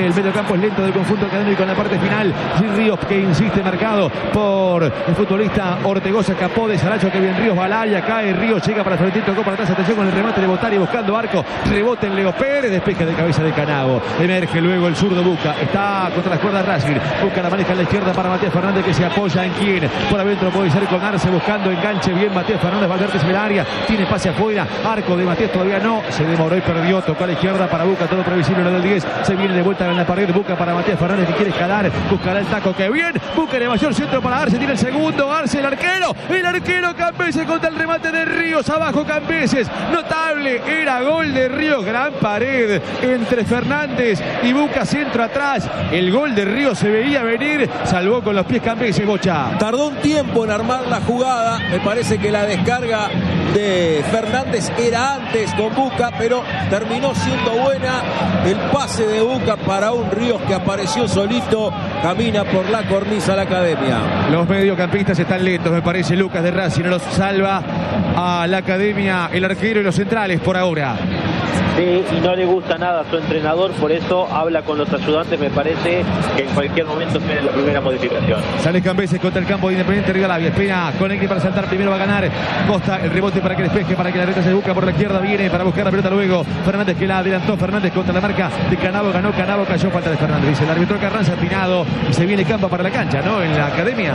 Speaker 2: el medio campo es lento del conjunto académico en la parte final. Ríos que insiste, marcado por el futbolista Ortegoza. Capó de Saracho, que bien Ríos, Balaya, cae Ríos, llega para Florentino, tocó para atrás, atención con el remate de Botari buscando arco, rebote en Leo Pérez, despeja de cabeza de Canago, emerge luego el zurdo Buca, está contra las cuerdas Racing, busca la maneja a la izquierda para Matías Fernández, que se apoya en quien por adentro puede ser con Arce, buscando enganche bien Matías Fernández, Valverde en el área, tiene pase afuera, arco de Matías todavía no, se demoró y perdió, tocó a la izquierda para Buca, todo previsible lo del 10, se viene de vuelta en la pared, Buca para Matías Fernández que quiere escalar, buscará el taco, que bien, Buca de mayor centro para Arce, tiene el segundo, Arce el arquero Cambeses contra el remate de Ríos, abajo Cambeses, notable, era gol de Ríos, gran pared entre Fernández y Buca, centro atrás, el gol de Ríos se veía venir, salvó con los pies Cambeses, Bocha.
Speaker 3: Tardó un tiempo en armar la jugada, me parece que la descarga de Fernández era antes con Buca, pero terminó siendo buena el pase de Buca para un Ríos que apareció solito, camina por la cornisa a la academia.
Speaker 2: Los mediocampistas están lentos, me parece. Lucas de Racing no los salva a la academia, el arquero y los centrales por ahora.
Speaker 7: Sí, y no le gusta nada a su entrenador, por eso habla con los ayudantes, me parece que en cualquier momento viene la primera modificación.
Speaker 2: Sale Cambeses contra el campo de Independiente Rivadavia, espera Conegui para saltar, primero va a ganar Costa, el rebote para que despeje, para que la reta se busca por la izquierda, viene para buscar la pelota luego Fernández, que la adelantó, Fernández contra la marca de Canavo, ganó Canavo, cayó, falta de Fernández, dice el árbitro Carranza, Pinado, y se viene Campa para la cancha, ¿no? En la academia.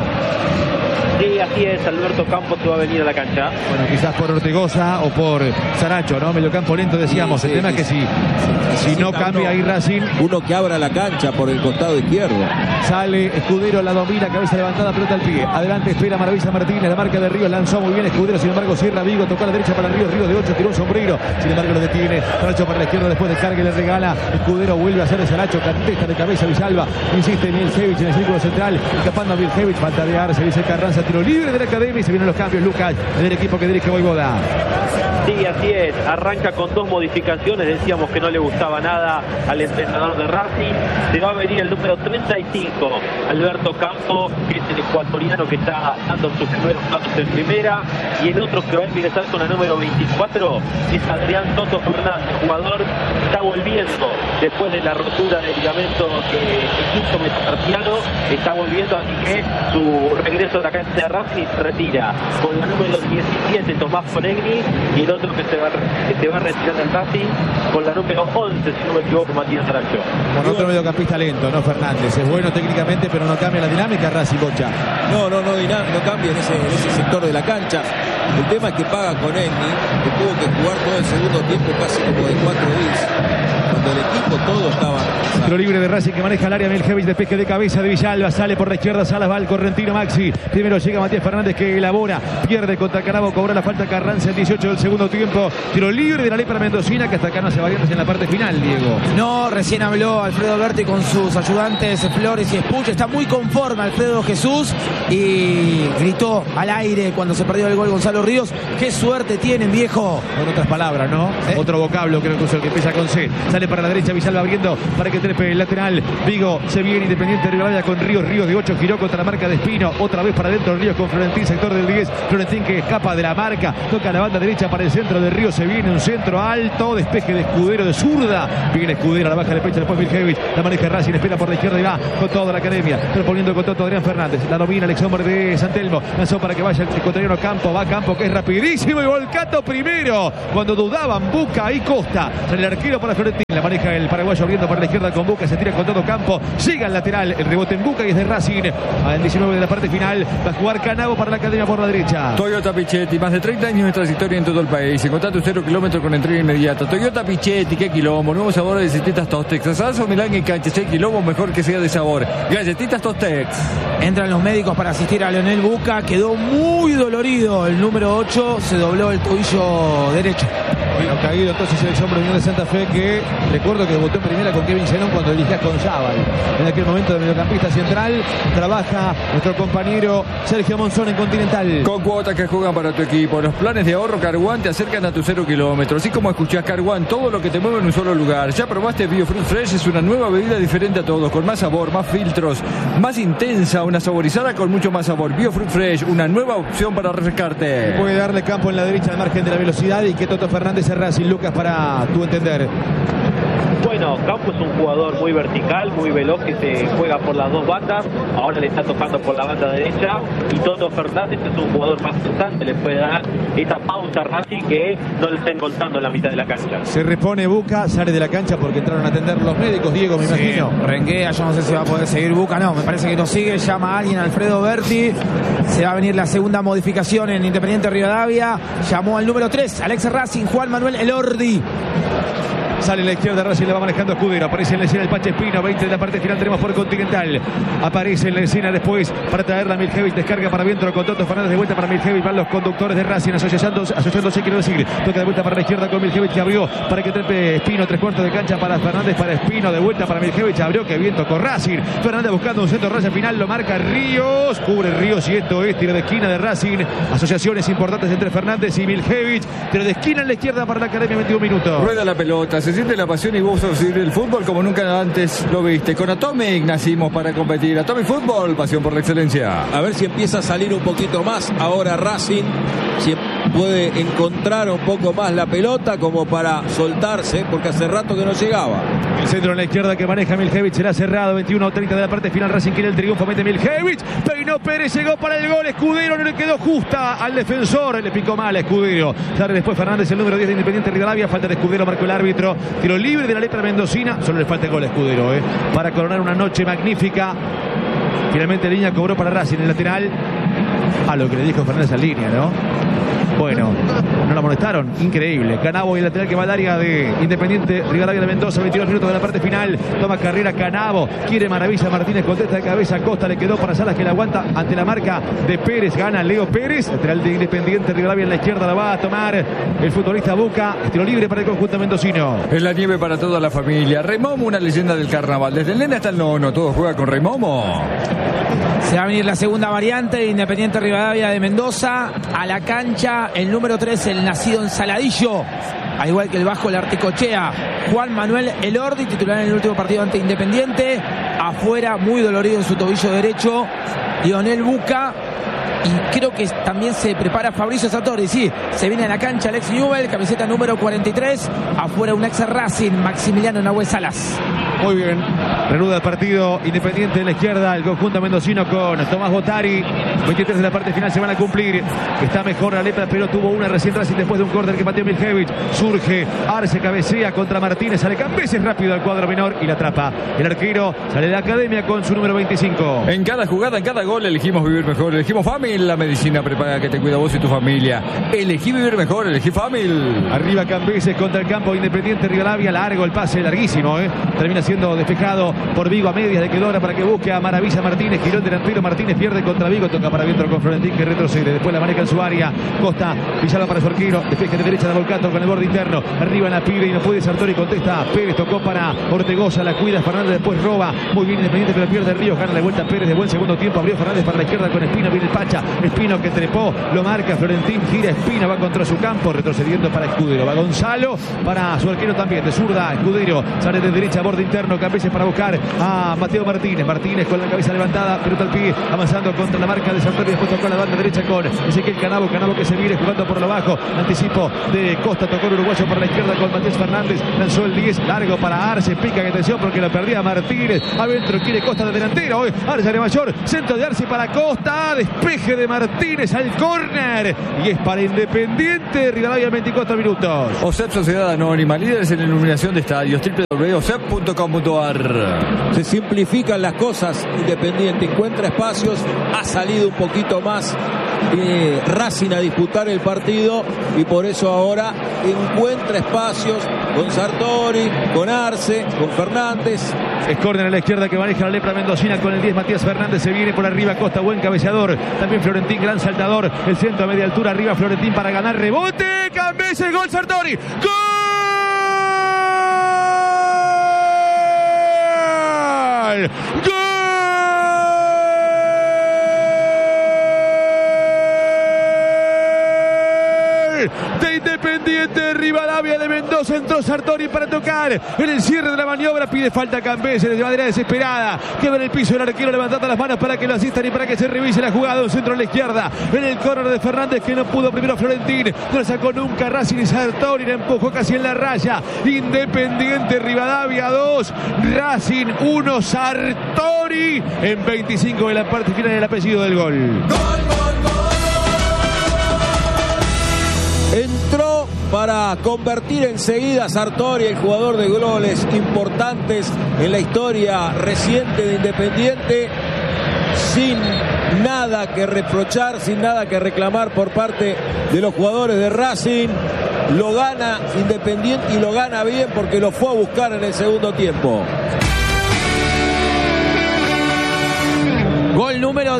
Speaker 7: Sí, así es, Alberto Campos que va a venir a la cancha.
Speaker 2: Bueno, quizás por Ortegoza o por Saracho, ¿no? Medio campo lento, decíamos. Sí, el tema es que si no cambia ahí Racing.
Speaker 3: Uno que abra la cancha por el costado izquierdo.
Speaker 2: Sale Escudero, la domina, cabeza levantada, pelota al pie. Adelante espera Maravilla Martínez, la marca de Ríos, lanzó muy bien Escudero, sin embargo cierra Vigo, tocó a la derecha para Ríos, Ríos de 8, tiró un sombrero, sin embargo lo detiene. Saracho para la izquierda, después de carga y le regala. Escudero vuelve a hacer el Saracho, contesta de cabeza Villalba, insiste Miljevic en el círculo central, escapando a Miljevic, falta de Arce, dice Carranza, tiro libre de la academia y se vienen los cambios, Lucas, del equipo que dirige Voivoda.
Speaker 7: Sí, así es, arranca con dos modificaciones, decíamos que no le gustaba nada al entrenador de Racing, se va a venir el número 35, Alberto Campo, que es el ecuatoriano que está dando sus primeros pasos en primera, y el otro que va a ingresar con la número 24 es Adrián Toto Fernández, jugador que está volviendo después de la rotura del ligamento que quinto metatarsiano, está volviendo, así que su regreso a la cancha de Racing se retira con la número 17 Tomás Conegni, y el otro que se va a retirar del Racing con la número 11, si no me equivoco, Matías Saracho.
Speaker 2: Con otro mediocampista lento, ¿no? Fernández, es bueno técnicamente, pero no cambia la dinámica Racing, Bocha.
Speaker 3: No cambia en ese sector de la cancha. El tema es que paga Conegni, que tuvo que jugar todo el segundo tiempo casi como de 4 días. Cuando el equipo todo estaba...
Speaker 2: Tiro libre de Racing que maneja el área, Miljevic, despeje de cabeza de Villalba, sale por la izquierda, Salas va al correntino Maxi, primero llega Matías Fernández que elabora, pierde contra Canavo, cobra la falta Carranza el 18 del segundo tiempo, tiro libre de la lepra mendocina, que hasta acá no hace variantes en la parte final, Diego.
Speaker 6: No, recién habló Alfredo Berti con sus ayudantes Flores y Espuche, está muy conforme Alfredo Jesús y gritó al aire cuando se perdió el gol Gonzalo Ríos, qué suerte tienen, viejo.
Speaker 2: Con otras palabras, ¿no? Otro vocablo creo que es el que empieza con C, sale para la derecha Villalba abriendo para que trepe el lateral, Vigo se viene Independiente de Rivadavia con Ríos de 8, giró contra la marca de Espino, otra vez para adentro Ríos con Florentín, sector del 10, Florentín que escapa de la marca, toca la banda derecha para el centro de Ríos, se viene un centro alto, despeje de Escudero de zurda, viene Escudero a la baja de pecho, después Miljevic, la maneja Racing, espera por la izquierda y va con toda la academia, proponiendo con todo Adrián Fernández, la domina el ex hombre de Santelmo, lanzó para que vaya el ecuatoriano Campo, va Campo que es rapidísimo y Volcato primero, cuando dudaban Buca y Costa, sale el arquero para Florentín, la maneja el paraguayo abriendo para la izquierda con Buca, se tira con todo Campo, llega al lateral, el rebote en Buca y es de Racing, al 19 de la parte final, va a jugar Canavo para la academia por la derecha.
Speaker 5: Toyota Pichetti, más de 30 años de trayectoria en todo el país, encontrá tu 0 kilómetros con entrega inmediata. Toyota Pichetti, qué quilombo, nuevos sabores de galletitas Tostex, asazo, Milán y cancha, el quilombo mejor que sea de sabor, galletitas Tostex.
Speaker 6: Entran los médicos para asistir a Leonel Buca, quedó muy dolorido, el número 8 se dobló el tobillo derecho.
Speaker 2: Bueno, caído entonces el hombre de Unión de Santa Fe, que recuerdo que debutó en primera con Kevin Zenón cuando dirigía con Zabal. En aquel momento de mediocampista central trabaja nuestro compañero Sergio Monzón en Continental.
Speaker 5: Con cuotas que juegan para tu equipo, los planes de ahorro Carguán te acercan a tu 0 kilómetros. Así como escuchás Carguán, todo lo que te mueve en un solo lugar. ¿Ya probaste BioFruit Fresh? Es una nueva bebida diferente a todos, con más sabor, más filtros, más intensa, una saborizada con mucho más sabor. BioFruit Fresh, una nueva opción para refrescarte.
Speaker 2: Puede darle campo en la derecha al margen de la velocidad y que Toto Fernández cerrá sin Lucas para tu entender.
Speaker 7: Bueno, Campo es un jugador muy vertical, muy veloz, que se juega por las dos bandas. Ahora le está tocando por la banda derecha. Y Toto Fernández es un jugador más constante, le puede dar esa pausa a Racing que no le está encontrando en la mitad de la cancha.
Speaker 2: Se repone Buca, sale de la cancha porque entraron a atender los médicos, Diego, me imagino.
Speaker 6: Renguea, yo no sé si va a poder seguir Buca, no, me parece que no sigue, llama a alguien, Alfredo Berti. Se va a venir la segunda modificación en Independiente Rivadavia. Llamó al número 3, Alex Racing, Juan Manuel Elordi.
Speaker 2: Sale a la izquierda, Racing le va manejando Escudero. Aparece en la escena el Pache Espino. 20 de la parte final tenemos por Continental. Aparece en la escena después para traerla Miljevic. Descarga para Vientro con Toto Fernández. De vuelta para Miljevic. Van los conductores de Racing asociándose, quiero decir. Toca de vuelta para la izquierda con Miljevic, que abrió para que trepe Espino. 3/4 de cancha para Fernández, para Espino. De vuelta para Miljevic. Abrió, que Viento con Racing. Fernández buscando un centro raya final. Lo marca Ríos. Cubre Ríos y esto es tiro de esquina de Racing. Asociaciones importantes entre Fernández y Miljevic. Tiro de esquina en la izquierda para la Academia. 21 minutos.
Speaker 5: Rueda la pelota. Se siente la pasión y vos a el fútbol como nunca antes lo viste. Con Atomic nacimos para competir. Atomic Fútbol, pasión por la excelencia.
Speaker 3: A ver si empieza a salir un poquito más ahora Racing, si puede encontrar un poco más la pelota como para soltarse, porque hace rato que no llegaba.
Speaker 2: El centro en la izquierda que maneja Miljevic será cerrado. 21-30 de la parte final. Racing quiere el triunfo. Mete Miljevic. Peinó Pérez. Llegó para el gol. Escudero no le quedó justa al defensor. Le picó mal a Escudero. Sale después Fernández, el número 10 de Independiente Rivadavia. Falta de Escudero, marcó el árbitro. Tiro libre de la lepra mendocina. Solo le falta el gol a Escudero, para coronar una noche magnífica. Finalmente Línea cobró para Racing en el lateral. A lo que le dijo Fernández a Línea, ¿no? Bueno, no la molestaron, increíble. Canavo y el lateral que va al área de Independiente Rivadavia de Mendoza. 22 minutos de la parte final. Toma carrera Canavo, quiere Maravilla Martínez, contesta de cabeza. Costa le quedó para Salas, que la aguanta ante la marca de Pérez. Gana Leo Pérez, lateral de Independiente Rivadavia en la izquierda. La va a tomar el futbolista Buca. Tiro libre para el conjunto mendocino.
Speaker 5: Es la nieve para toda la familia. Rey Momo, una leyenda del carnaval. Desde el nene hasta el nono, todo juega con Rey Momo.
Speaker 6: Se va a venir la segunda variante de Independiente Rivadavia de Mendoza. A la cancha el número 3, el nacido en Saladillo, al igual que el bajo, el Articochea, Juan Manuel Elordi, titular en el último partido ante Independiente. Afuera, muy dolorido en su tobillo derecho, Lionel Buca. Y creo que también se prepara Fabricio Sartori. Sí, se viene a la cancha Alex Newell, camiseta número 43. Afuera un ex Racing, Maximiliano Nahuel Salas.
Speaker 2: Muy bien, reanuda el partido. Independiente en la izquierda, el conjunto mendocino con Tomás Botari. 23 de la parte final se van a cumplir. Está mejor la lepra, pero tuvo una recién Racing después de un córner que pateó Miljevic. Surge, Arce cabecea contra Martínez, sale Cambeses rápido al cuadro menor y la atrapa. El arquero sale de la Academia con su número 25.
Speaker 5: En cada jugada, en cada gol elegimos vivir mejor. Elegimos Famil, la medicina prepaga que te cuida vos y tu familia. Elegí vivir mejor, elegí Famil.
Speaker 2: Arriba Cambeses contra el campo Independiente Rivadavia. Largo el pase, larguísimo, termina siendo despejado por Vigo a medias de Quedora para que busque a Maravilla Martínez. Giró el delantero, Martínez pierde contra Vigo, toca para Vientro con Florentín, que retrocede. Después la maneja en su área. Costa, Villalba para su arquero. Despeje de derecha de Volcato con el borde interno. Arriba en la pide y no puede. Sartori contesta. Pérez tocó para Ortegoza, la cuida Fernández, después roba. Muy bien Independiente, pero pierde Ríos. Gana la vuelta Pérez de buen segundo tiempo. Abrió Fernández para la izquierda con Espino. Viene el Pacha. Espino que trepó, lo marca Florentín. Gira Espino, va contra su campo, retrocediendo para Escudero. Va Gonzalo para su arquero también. De zurda, Escudero sale de derecha, borde interno. Cambeses para buscar a Mateo Martínez. Martínez con la cabeza levantada, pelota al pie, avanzando contra la marca de Sartori. Después tocó la banda derecha con Ezequiel Canavo. Canavo que se viene jugando por lo bajo. Anticipo de Costa, tocó el uruguayo por la izquierda con Matías Fernández. Lanzó el 10 largo para Arce. Pica, que atención porque lo perdía Martínez. Adentro quiere Costa de delantero. Hoy Arce de mayor. Centro de Arce para Costa. Despeje de Martínez al córner. Y es para Independiente Rivadavia, 24 minutos.
Speaker 5: OSEP Sociedad Anónima, líderes en iluminación de estadios. www.osep.com.ar.
Speaker 3: Se simplifican las cosas. Independiente encuentra espacios. Ha salido un poquito más Racing a disputar el partido y por eso ahora encuentra espacios con Sartori, con Arce, con Fernández.
Speaker 2: Es córner a la izquierda que maneja la lepra mendocina con el 10 Matías Fernández. Se viene por arriba Costa, buen cabeceador. También Florentín, gran saltador. El centro a media altura, arriba Florentín para ganar rebote. Cambeses, gol Sartori. ¡Gol! ¡Gol! De Independiente Rivadavia. Rivadavia de Mendoza. Entró Sartori para tocar. En el cierre de la maniobra pide falta Campese de manera desesperada. Queda en el piso el arquero levantando las manos para que lo asistan y para que se revise la jugada. Un centro a la izquierda. En el córner de Fernández que no pudo primero Florentín. No le sacó nunca Racing y Sartori la empujó casi en la raya. Independiente Rivadavia 2. Racing 1. Sartori en 25 de la parte final del apellido del gol.
Speaker 3: Entró para convertir enseguida a Sartori, el jugador de goles importantes en la historia reciente de Independiente, sin nada que reprochar, sin nada que reclamar por parte de los jugadores de Racing. Lo gana Independiente y lo gana bien porque lo fue a buscar en el segundo tiempo.
Speaker 6: Gol número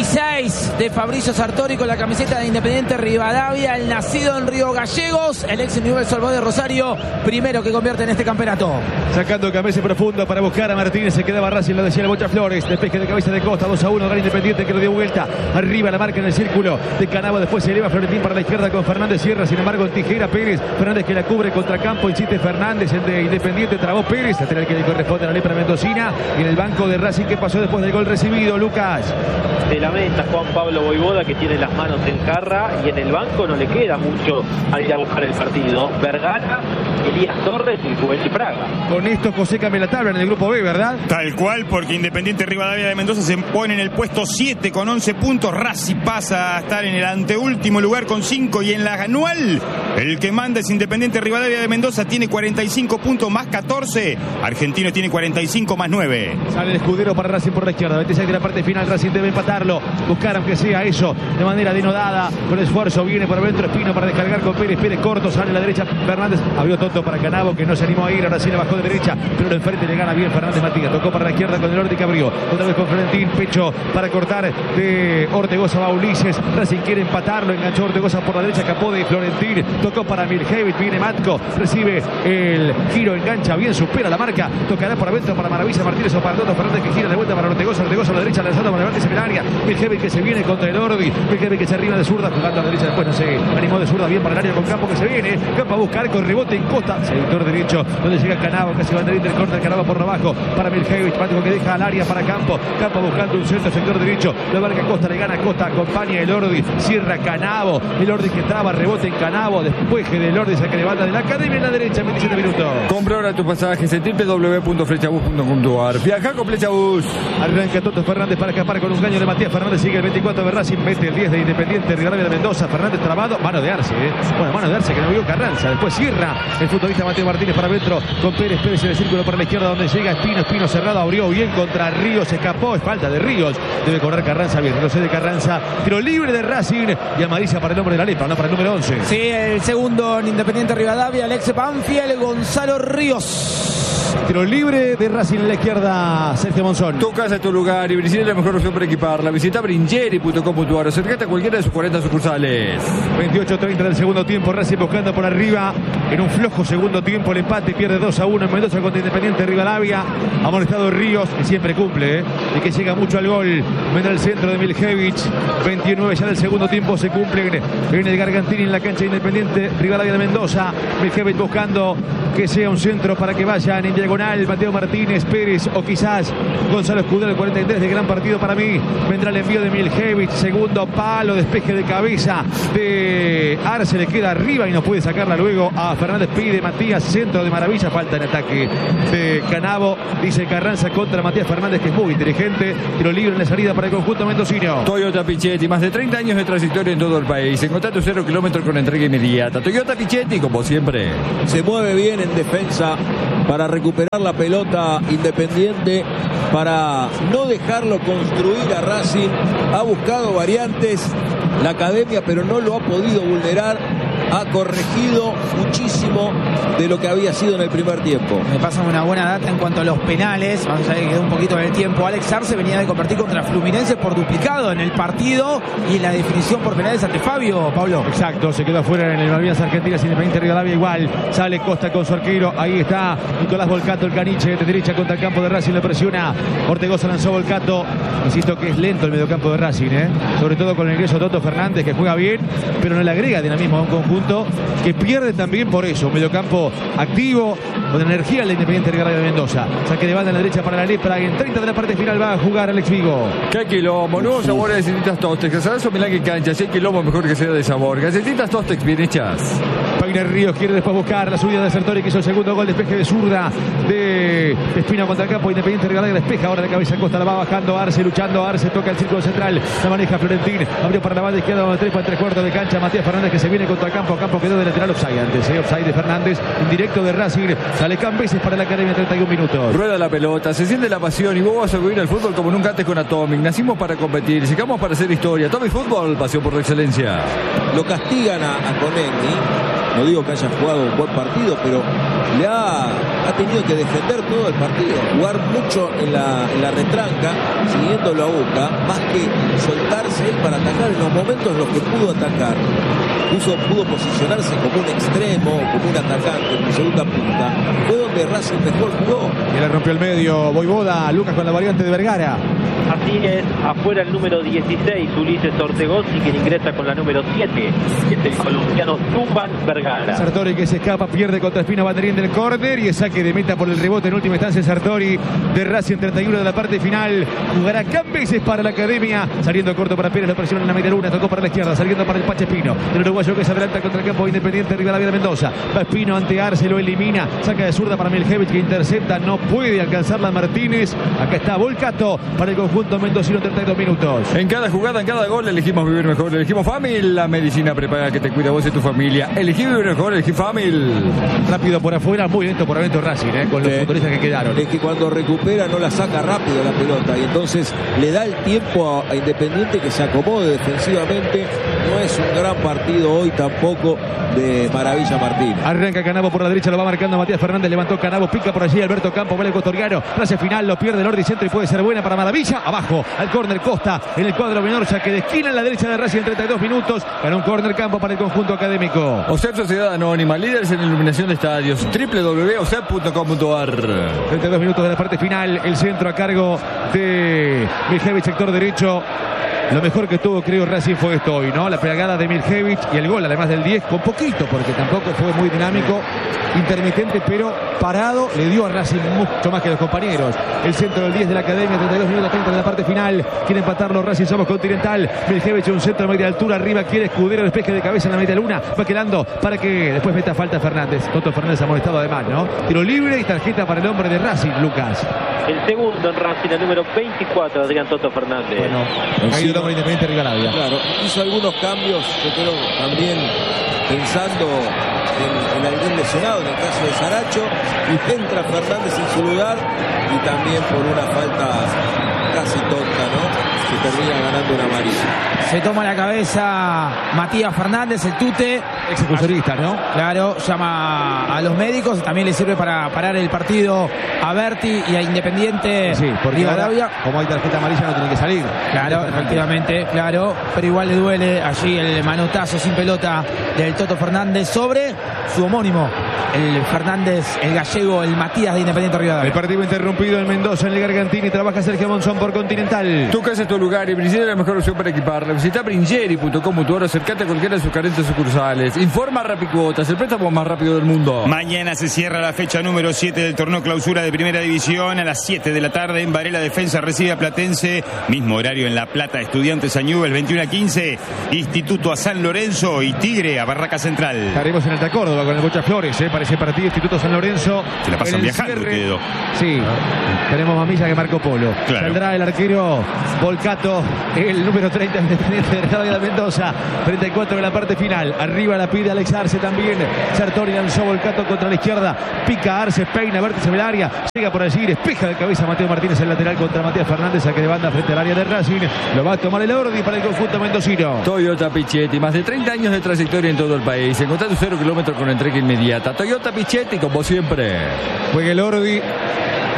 Speaker 6: 16 de Fabricio Sartori con la camiseta de Independiente Rivadavia, el nacido en Río Gallegos, el ex Newell's Old Boys de Rosario, primero que convierte en este campeonato.
Speaker 2: Sacando cabeza profundo para buscar a Martínez, se quedaba Racing, lo decía el Bocha Flores, despeje de cabeza de Costa, 2-1, gana Independiente que lo dio vuelta, arriba la marca en el círculo de Canavo, después se eleva Florentín para la izquierda con Fernández, cierra sin embargo en tijera Pérez, Fernández que la cubre contra campo, insiste Fernández, el de Independiente trabó Pérez, hasta el que le corresponde a la lepra mendocina, y en el banco de Racing que pasó después del gol recibido, Lucas.
Speaker 7: Se lamenta Juan Pablo Voivoda que tiene las manos en jarra y en el banco no le queda mucho al ir a buscar el partido. Vergara, Elías Torres y Juvenil Praga.
Speaker 2: Con esto José cambia la tabla en el grupo B, ¿verdad?
Speaker 4: Tal cual, porque Independiente Rivadavia de Mendoza se pone en el puesto 7 con 11 puntos. Racing pasa a estar en el anteúltimo lugar con 5 y en la anual el que manda es Independiente Rivadavia de Mendoza, tiene 45 puntos más 14. Argentino tiene 45 más 9.
Speaker 2: Sale el escudero para Racing por la izquierda, 26 de la parte final, Racing debe empatarlo, buscar aunque sea eso de manera denodada, con esfuerzo, viene por dentro Espino para descargar con Pérez, Pérez corto, sale a la derecha Fernández, abrió tonto para Canavo que no se animó a ir, ahora sí le bajó de derecha, pero lo enfrente le gana bien Fernández Matías, tocó para la izquierda con el Ordi que abrió, otra vez con Florentín, pecho para cortar de Ortegoza, va Ulises, Racing quiere empatarlo, enganchó Ortegoza por la derecha, capó de Florentín, tocó para Miljevic, viene Matko, recibe el giro, engancha bien, supera la marca, tocará por adentro para Maravilla Martínez o para Toto Fernández que gira de vuelta para Ortegoza, Ortegoza a la derecha, lanzando para Vértice en el área, Miljevic que se viene contra el Ordi, Miljevic que se arriba de zurda, jugando a la derecha, después no se animó de zurda, bien para el área con Campo que se viene, Campo a buscar con rebote en Costa, sector derecho, donde llega Canavo, casi va a tener corta el Canavo por abajo, para Miljevic, Mático que deja al área para Campo, Campo buscando un centro, sector derecho, lo marca Costa, le gana Costa, acompaña el Ordi, cierra Canavo, el Ordi que traba, rebote en Canavo, después del Ordi se que levanta de la academia en la derecha, 27 minutos.
Speaker 5: Compra ahora tu pasaje en www.flechabus.com.ar. Viaja con Flechabus.
Speaker 2: Arranca Toto Fernández para escapar con un caño de Matías Fernández, sigue el 24 de Racing, mete el 10 de Independiente Rivadavia de Mendoza, Fernández trabado, mano de Arce, bueno, mano de Arce que no vio Carranza, después cierra el futbolista Mateo Martínez para adentro con Pérez, Pérez en el círculo para la izquierda donde llega Espino, Espino cerrado, abrió bien contra Ríos, escapó, es falta de Ríos, debe correr Carranza bien, no sé de Carranza, tiro libre de Racing y amarilla para el hombre de la Lepra, no para el número 11.
Speaker 6: Sí, el segundo en Independiente Rivadavia, Alex Banfield, Gonzalo Ríos.
Speaker 2: Tiro libre de Racing en la izquierda, Sergio Monzón.
Speaker 5: Tu casa es tu lugar y Brincheri es la mejor opción para equiparla. Visita brincheri.com.ar o acercate a cualquiera de sus 40 sucursales.
Speaker 2: 28-30 del segundo tiempo, Racing buscando por arriba en un flojo segundo tiempo, el empate, pierde 2-1 en Mendoza contra Independiente Rivadavia. Amonestado Ríos, que siempre cumple, y que llega mucho al gol. Vendrá el centro de Miljevic, 29 ya del segundo tiempo se cumple en el Gargantini en la cancha de Independiente Rivadavia de Mendoza. Miljevic buscando que sea un centro para que vayan en diagonal Mateo Martínez, Pérez o quizás Gonzalo Escudero, el 43 de gran partido para mí. Vendrá el envío de Miljevic, segundo palo, despeje de cabeza de Arce, le queda arriba y no puede sacarla luego a Fernández, pide Matías, centro de Maravilla, falta en ataque de Canavo, dice Carranza contra Matías Fernández que es muy inteligente, tiro libre en la salida para el conjunto mendocino.
Speaker 5: Toyota Pichetti, más de 30 años de trayectoria en todo el país, encontrá tu 0 kilómetros con entrega inmediata. Toyota Pichetti, como siempre.
Speaker 3: Se mueve bien en defensa para recuperar la pelota Independiente, para no dejarlo construir a Racing. Ha buscado variantes la academia, pero no lo ha podido vulnerar. Ha corregido muchísimo de lo que había sido en el primer tiempo.
Speaker 6: Me pasan una buena data en cuanto a los penales. Vamos a ver que quedó un poquito en el tiempo. Alex Arce venía de compartir contra Fluminense por duplicado en el partido y en la definición por penales ante Fabio, Pablo.
Speaker 2: Exacto, se quedó afuera en el Malvinas Argentinas, Independiente Rivadavia igual. Sale Costa con su arquero. Ahí está Nicolás Volcato, el caniche de derecha contra el campo de Racing. Lo presiona. Ortegoza lanzó Volcato. Insisto que es lento el mediocampo de Racing, sobre todo con el ingreso de Toto Fernández, que juega bien, pero no le agrega dinamismo a un conjunto conjunto que pierde también por eso. Un mediocampo activo, con energía el Independiente Rivadavia de Mendoza. Saque de banda a la derecha para la Lepra. Y en 30 de la parte final va a jugar Alex Vigo.
Speaker 5: ¿Qué quilombo? Nuevos sabores de Galletitas Tostex. Casadazo Milán que cancha. Si hay quilombo, mejor que sea de sabor. Galletitas Tostex bien hechas.
Speaker 2: Paine Ríos quiere después buscar la subida de Sartori, que hizo el segundo gol. Despeje de zurda de Espina contra el campo. Independiente Rivadavia despeja ahora de cabeza Costa. La va bajando Arce, luchando. Arce toca el círculo central. La maneja Florentín. Abrió para la banda izquierda, donde 3 para 3/4 de cancha. Matías Fernández, que se viene contra el campo. Campo quedó de lateral, offside antes. Offside de Fernández. Indirecto de Racing. Sale Cambeses para la Academia, 31 minutos.
Speaker 5: Rueda la pelota, se siente la pasión y vos vas a vivir el fútbol como nunca antes con Atomic. Nacimos para competir, llegamos para hacer historia. Atomic Fútbol, pasión por la excelencia.
Speaker 3: Lo castigan a Conegni. No digo que haya jugado un buen partido, pero le ha tenido que defender todo el partido, jugar mucho en la retranca, siguiéndolo a Boca, más que soltarse él para atacar en los momentos en los que pudo atacar. Pudo posicionarse como un extremo, como un atacante en segunda punta. Fue donde Racing mejor jugó.
Speaker 2: Y le rompió el medio Voivoda, Lucas con la variante de Vergara.
Speaker 7: Así es, afuera el número 16, Ulises Ortegozzi, quien ingresa con la número 7, que es el colombiano Tumbán Vergara.
Speaker 2: Sartori que se escapa, pierde contra Espina Banderín del córner y es saque de meta por el rebote en última instancia. Sartori de Racing, 31 de la parte final. Jugará Cambeses para la Academia, saliendo corto para Pérez, la presión en la media luna, tocó para la izquierda, saliendo para el Pache Espino, el uruguayo que se adelanta contra el campo Independiente Rivadavia de Mendoza. Va Espino ante Arce, lo elimina, saca de zurda para Miljevic, que intercepta, no puede alcanzarla Martínez. Acá está Volcato para el conjunto mendocino, 32 minutos.
Speaker 5: En cada jugada, en cada gol, elegimos vivir mejor. Elegimos Famil, la medicina prepaga que te cuida vos y tu familia. Elegí vivir mejor, elegí Famil.
Speaker 2: Rápido por afuera, muy lento por adentro Racing, con los futbolistas que quedaron.
Speaker 3: Es que cuando recupera no la saca rápido la pelota y entonces le da el tiempo a Independiente que se acomode defensivamente. No es un gran partido hoy tampoco de Maravilla Martín.
Speaker 2: Arranca Canavo por la derecha, lo va marcando Matías Fernández, levantó Canavo, pica por allí Alberto Campo, vale el costoriano, frase final, lo pierde el Ordi centro y puede ser buena para Maravilla. Abajo, al córner Costa, en el cuadro menor, ya que de esquina en la derecha de Racing en 32 minutos, para un córner Campo para el conjunto académico.
Speaker 5: OSEP Sociedad Anónima, líderes en iluminación de estadios, www.osep.com.ar.
Speaker 2: 32 minutos de la parte final, el centro a cargo de Miljevic, sector derecho. Lo mejor que tuvo, creo, Racing fue esto hoy, ¿no? La pegada de Miljevic y el gol, además del 10, con poquito, porque tampoco fue muy dinámico, intermitente, pero parado, le dio a Racing mucho más que a los compañeros. El centro del 10 de la Academia, 32 minutos 30 de la parte final. Quiere empatarlo Racing, somos Continental. Miljevic, un centro de media altura, arriba quiere Escudero, despeje de cabeza en la media luna. Va quedando para que después meta falta Fernández. Toto Fernández ha molestado además, ¿no? Tiro libre y tarjeta para el hombre de Racing, Lucas.
Speaker 7: El segundo en Racing, el número 24, Adrián Toto Fernández.
Speaker 2: Bueno, ahí el hombre Independiente Rivadavia.
Speaker 3: Claro, hizo algunos cambios, yo creo, también pensando en algún lesionado, en el caso de Saracho, y entra Fernández en su lugar y también por una falta casi tonta, ¿no? Se termina ganando una amarilla.
Speaker 6: Se toma la cabeza Matías Fernández, el tute.
Speaker 2: Executorista, ¿no?
Speaker 6: Claro, llama a los médicos, también le sirve para parar el partido a Berti y a Independiente.
Speaker 2: Sí, porque
Speaker 6: Rivadavia.
Speaker 2: ahora, como hay tarjeta amarilla, no tiene que salir.
Speaker 6: Claro, efectivamente, claro, pero igual le duele allí el manotazo sin pelota del Toto Fernández sobre su homónimo, el Fernández, el gallego, el Matías de Independiente Rivadavia.
Speaker 2: El partido interrumpido en Mendoza, en el Gargantini, trabaja Sergio Monzón por Continental.
Speaker 5: Tu casa es tu lugar y Bringeri es la mejor opción para equiparla. Visita Bringeri.com.ar o acercate a cualquiera de sus carentes sucursales. Informa Rapicuotas, el préstamo más rápido del mundo.
Speaker 4: Mañana se cierra la fecha número 7 del torneo clausura de Primera División. A las 7 de la tarde en Varela Defensa recibe a Platense. Mismo horario en La Plata, Estudiantes a Newell's, 21:15. Instituto a San Lorenzo y Tigre a Barraca Central.
Speaker 2: Estaremos en Alta Córdoba con el Bocha Flores, para ese partido. Instituto San Lorenzo.
Speaker 4: Se la pasan
Speaker 2: el
Speaker 4: viajando,
Speaker 2: cierre.
Speaker 4: querido.
Speaker 2: Sí, tenemos más millas que Marco Polo.
Speaker 4: Claro.
Speaker 2: Saldrá el arquero Volcato, el número 30 Independiente de Rivadavia de Mendoza. 34 en la parte final. Arriba la pide Alex Arce también. Sartori lanzó Volcato contra la izquierda. Pica Arce, peina, vértice del área. Llega por allí, despeja de cabeza Mateo Martínez, el lateral contra Matías Fernández, saque de banda frente al área de Racing. Lo va a tomar el Ordi para el conjunto mendocino.
Speaker 5: Toyota Pichetti, más de 30 años de trayectoria en todo el país. Encontrá tu 0 kilómetros con entrega inmediata. Toyota Pichetti, como siempre.
Speaker 2: Juega el Ordi.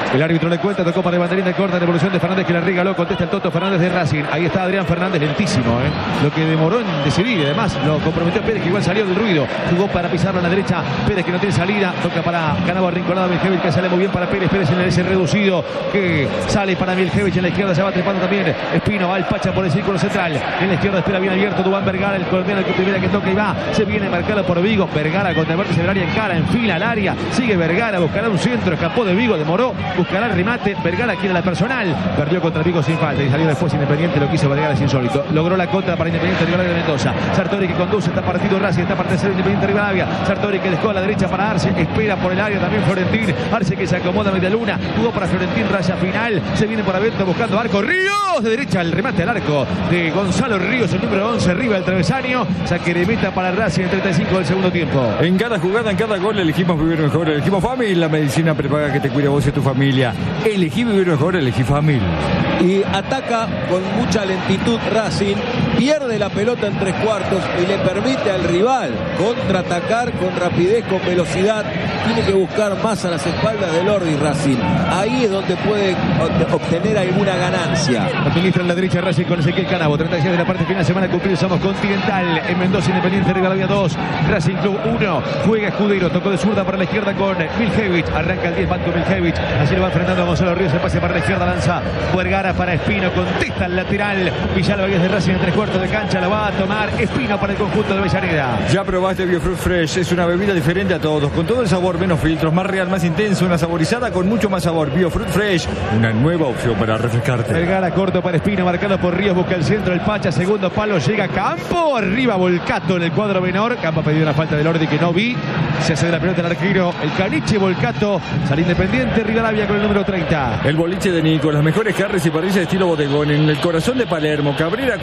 Speaker 2: El árbitro le cuenta, tocó para el banderín de corta, devolución de Fernández que la regaló, contesta el Toto Fernández de Racing. Ahí está Adrián Fernández, lentísimo, lo que demoró en decidir. Además, lo comprometió Pérez, que igual salió del ruido. Jugó para pisarlo a la derecha. Pérez, que no tiene salida. Toca para Canabo arrinconado. Miljevic, que sale muy bien para Pérez. Pérez en el S reducido, que sale para Miljevic. En la izquierda se va trepando también Espino. Va el Pacha por el círculo central. En la izquierda espera bien abierto Duván Vergara, el colombiano, que primera que toca y va. Se viene marcado por Vigo. Vergara contra el vértice del área, en cara, en fila al área. Sigue Vergara, buscará un centro. Escapó de Vigo, demoró. Buscará el remate. Vergara quiere la personal. Perdió contra Vigo sin falta y salió después Independiente. Lo quiso Vergara, es insólito. Logró la contra para Independiente Rivadavia de Mendoza. Sartori, que conduce, está partido Racing, está para tercero Independiente Rivadavia. Sartori, que dejó a la derecha para Arce, espera por el área también Florentín. Arce, que se acomoda a media luna, jugó para Florentín, raya final. Se viene por Avento buscando arco. Ríos de derecha, el remate al arco de Gonzalo Ríos, el número 11, arriba del travesaño. Saque de meta para Racing en 35 del segundo tiempo.
Speaker 5: En cada jugada, en cada gol, elegimos vivir mejor. Elegimos Family, la medicina prepaga que te cuida a vos y a tu familia. Elegí vivir mejor, elegí Family.
Speaker 3: Y ataca con mucha lentitud Racing, pierde la pelota en tres cuartos y le permite al rival contraatacar con rapidez, con velocidad. Tiene que buscar más a las espaldas del Ordi Racing. Ahí es donde puede obtener alguna ganancia.
Speaker 2: Administra en la derecha Racing con Ezequiel Canabo. 36 de la parte final, semana cumplida. Somos Continental en Mendoza, Independiente Rivadavia 2, Racing Club 1. Juega Escudero, tocó de zurda para la izquierda con Miljevic. Arranca el 10, Banco Miljevic. Así lo va enfrentando a Gonzalo Ríos. El pase para la izquierda, lanza Vergara para Espino. Contesta el lateral. Villalba, que es de Racing en tres cuartos de cancha. Lo va a tomar Espino para el conjunto de Avellaneda.
Speaker 5: Ya probaste Biofruit Fresh. Es una bebida diferente a todos, con todo el sabor, menos filtros, más real, más intenso. Una saborizada con mucho más sabor. Biofruit Fresh, una nueva opción para refrescarte.
Speaker 2: Vergara corto para Espino, marcado por Ríos. Busca el centro, el Pacha. Segundo palo, llega Campo. Arriba Volcato en el cuadro menor. Campo ha pedido una falta del Ordi que no vi. Se hace de la pelota el arquero, el Caniche Volcato. Sale Independiente Rivadavia con el número 30.
Speaker 5: El boliche de Nico, las mejores carnes y parrillas de estilo bodegón en el corazón de Palermo. Cabrera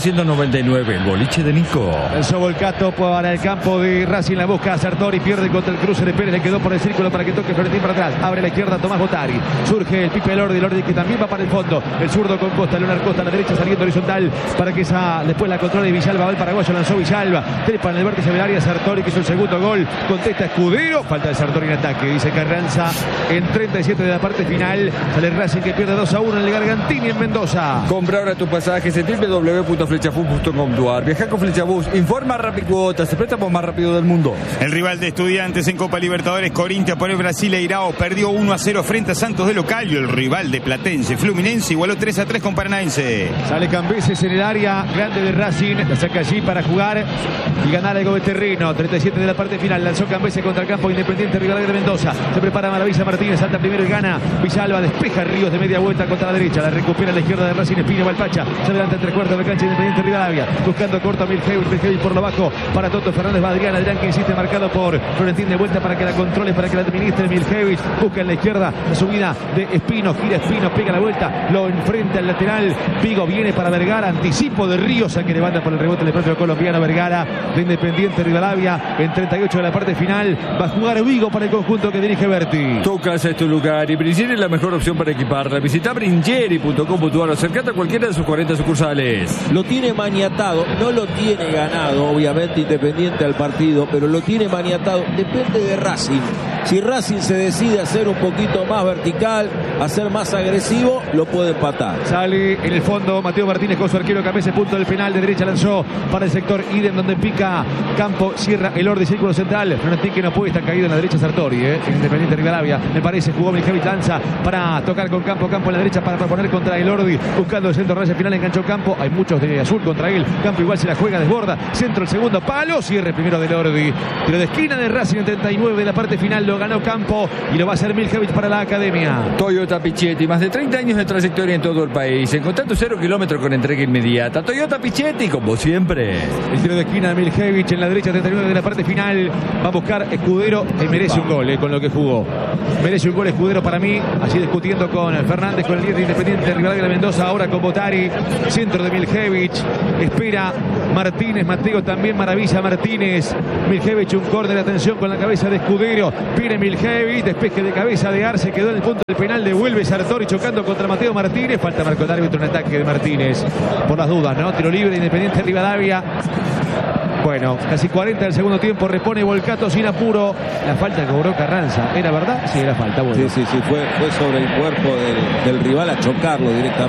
Speaker 5: 4399. El boliche de Nico.
Speaker 2: Lanzó Volcato para el campo de Racing, la busca a Sartori, pierde contra el cruce de Pérez, le quedó por el círculo para que toque Florentín para atrás. Abre a la izquierda Tomás Botari. Surge el Pipe Lordi, Lordi que también va para el fondo. El zurdo con Costa, Leonardo Costa a la derecha saliendo horizontal para que esa después la controle Villalba. Va el paraguayo, lanzó Villalba. Trepa en el vértice del área Sartori, que hizo el segundo gol. Contesta Escudero. Falta de Sartori en ataque, dice Carranza. En 37 de la parte final sale Racing, que pierde 2-1 en el Gargantini en Mendoza.
Speaker 5: Compra ahora tus pasajes en www.flechafus.com.ar. Viaja con Flechabus. Informa Rapicuotas, el préstamo más rápido del mundo.
Speaker 4: El rival de Estudiantes en Copa Libertadores, Corinthians, por el Brasileirao, perdió 1-0 frente a Santos de local. Y el rival de Platense, Fluminense, igualó 3-3 con Paranaense.
Speaker 2: Sale Cambeses en el área grande de Racing. La saca allí para jugar y ganar algo de terreno. 37 de la parte final. Lanzó Cambeses contra el campo Independiente Rivadavia de Mendoza. Se prepara Maravilla Martínez. Salta primero y gana. Villalba despeja Ríos de media vuelta contra la derecha. La recupera a la izquierda de Racing. Espino Valpacha. Se adelanta en tres cuartos de cancha Independiente Rivadavia. Buscando corto a Miljevic por lo bajo para Toto Fernández. Va Adrián. Adrián, que insiste, marcado por Florentín, de vuelta para que la controle, para que la administre Miljevic. Busca en la izquierda la subida de Espino. Gira Espino, pega la vuelta. Lo enfrenta al lateral. Vigo viene para Vergara. Anticipo de Ríos, a que levanta por el rebote del propio colombiano Vergara de Independiente Rivadavia. En 38 de la parte final va a jugar Vigo para el conjunto que dirige Berti.
Speaker 5: Tu casa es tu lugar y Bringeri es la mejor opción para equiparla. Visita bringeri.com.ar o acercate a cualquiera de sus 40 sucursales.
Speaker 3: Lo tiene maniatado, no lo tiene ganado, obviamente Independiente al partido, pero lo tiene maniatado. Depende de Racing. Si Racing se decide a ser un poquito más vertical, a ser más agresivo, lo puede empatar.
Speaker 2: Sale en el fondo Mateo Martínez con su arquero Cambeses, punto del penal. De derecha lanzó para el sector Idem, donde pica Campo, cierra el Ordi, círculo central. Florentín, que no puede, está caído en la derecha Sartori, en Independiente Rivadavia. Me parece, jugó Miljevic, lanza para tocar con Campo en la derecha para proponer contra el Ordi, buscando el centro, raya final, enganchó Campo. Hay muchos de azul contra él. Campo igual se la juega, desborda, centro, el segundo palo, cierre primero del Ordi. Tiro de esquina de Racing en 39 de la parte final, lo ganó Campo y lo va a hacer Miljevic para la academia.
Speaker 5: Toyota Pichetti, más de 30 años de trayectoria en todo el país. Encontrá tu 0 kilómetro con entrega inmediata. Toyota Pichetti, como siempre.
Speaker 2: El tiro de esquina de Miljevic en la derecha, 39 de la parte final. Va a buscar Escudero y merece un gol con lo que jugó. Merece un gol Escudero para mí. Así discutiendo con Fernández, con el líder de Independiente Rivadavia de Mendoza. Ahora con Botari. Centro de Miljevic. Espera Martínez. Mateo también, maravilla Martínez. Miljevic, un córner, atención con la cabeza de Escudero. Pide Miljevic. Despeje de cabeza de Arce. Quedó en el punto del penal. Devuelve Sartori chocando contra Mateo Martínez. Falta marcó el árbitro en ataque de Martínez. Por las dudas, ¿no? Tiro libre Independiente Rivadavia. Bueno, casi 40 del segundo tiempo, repone Volcato sin apuro. La falta que cobró Carranza, ¿era verdad? Sí, era falta. Bueno.
Speaker 3: Sí, fue sobre el cuerpo del rival a chocarlo directamente.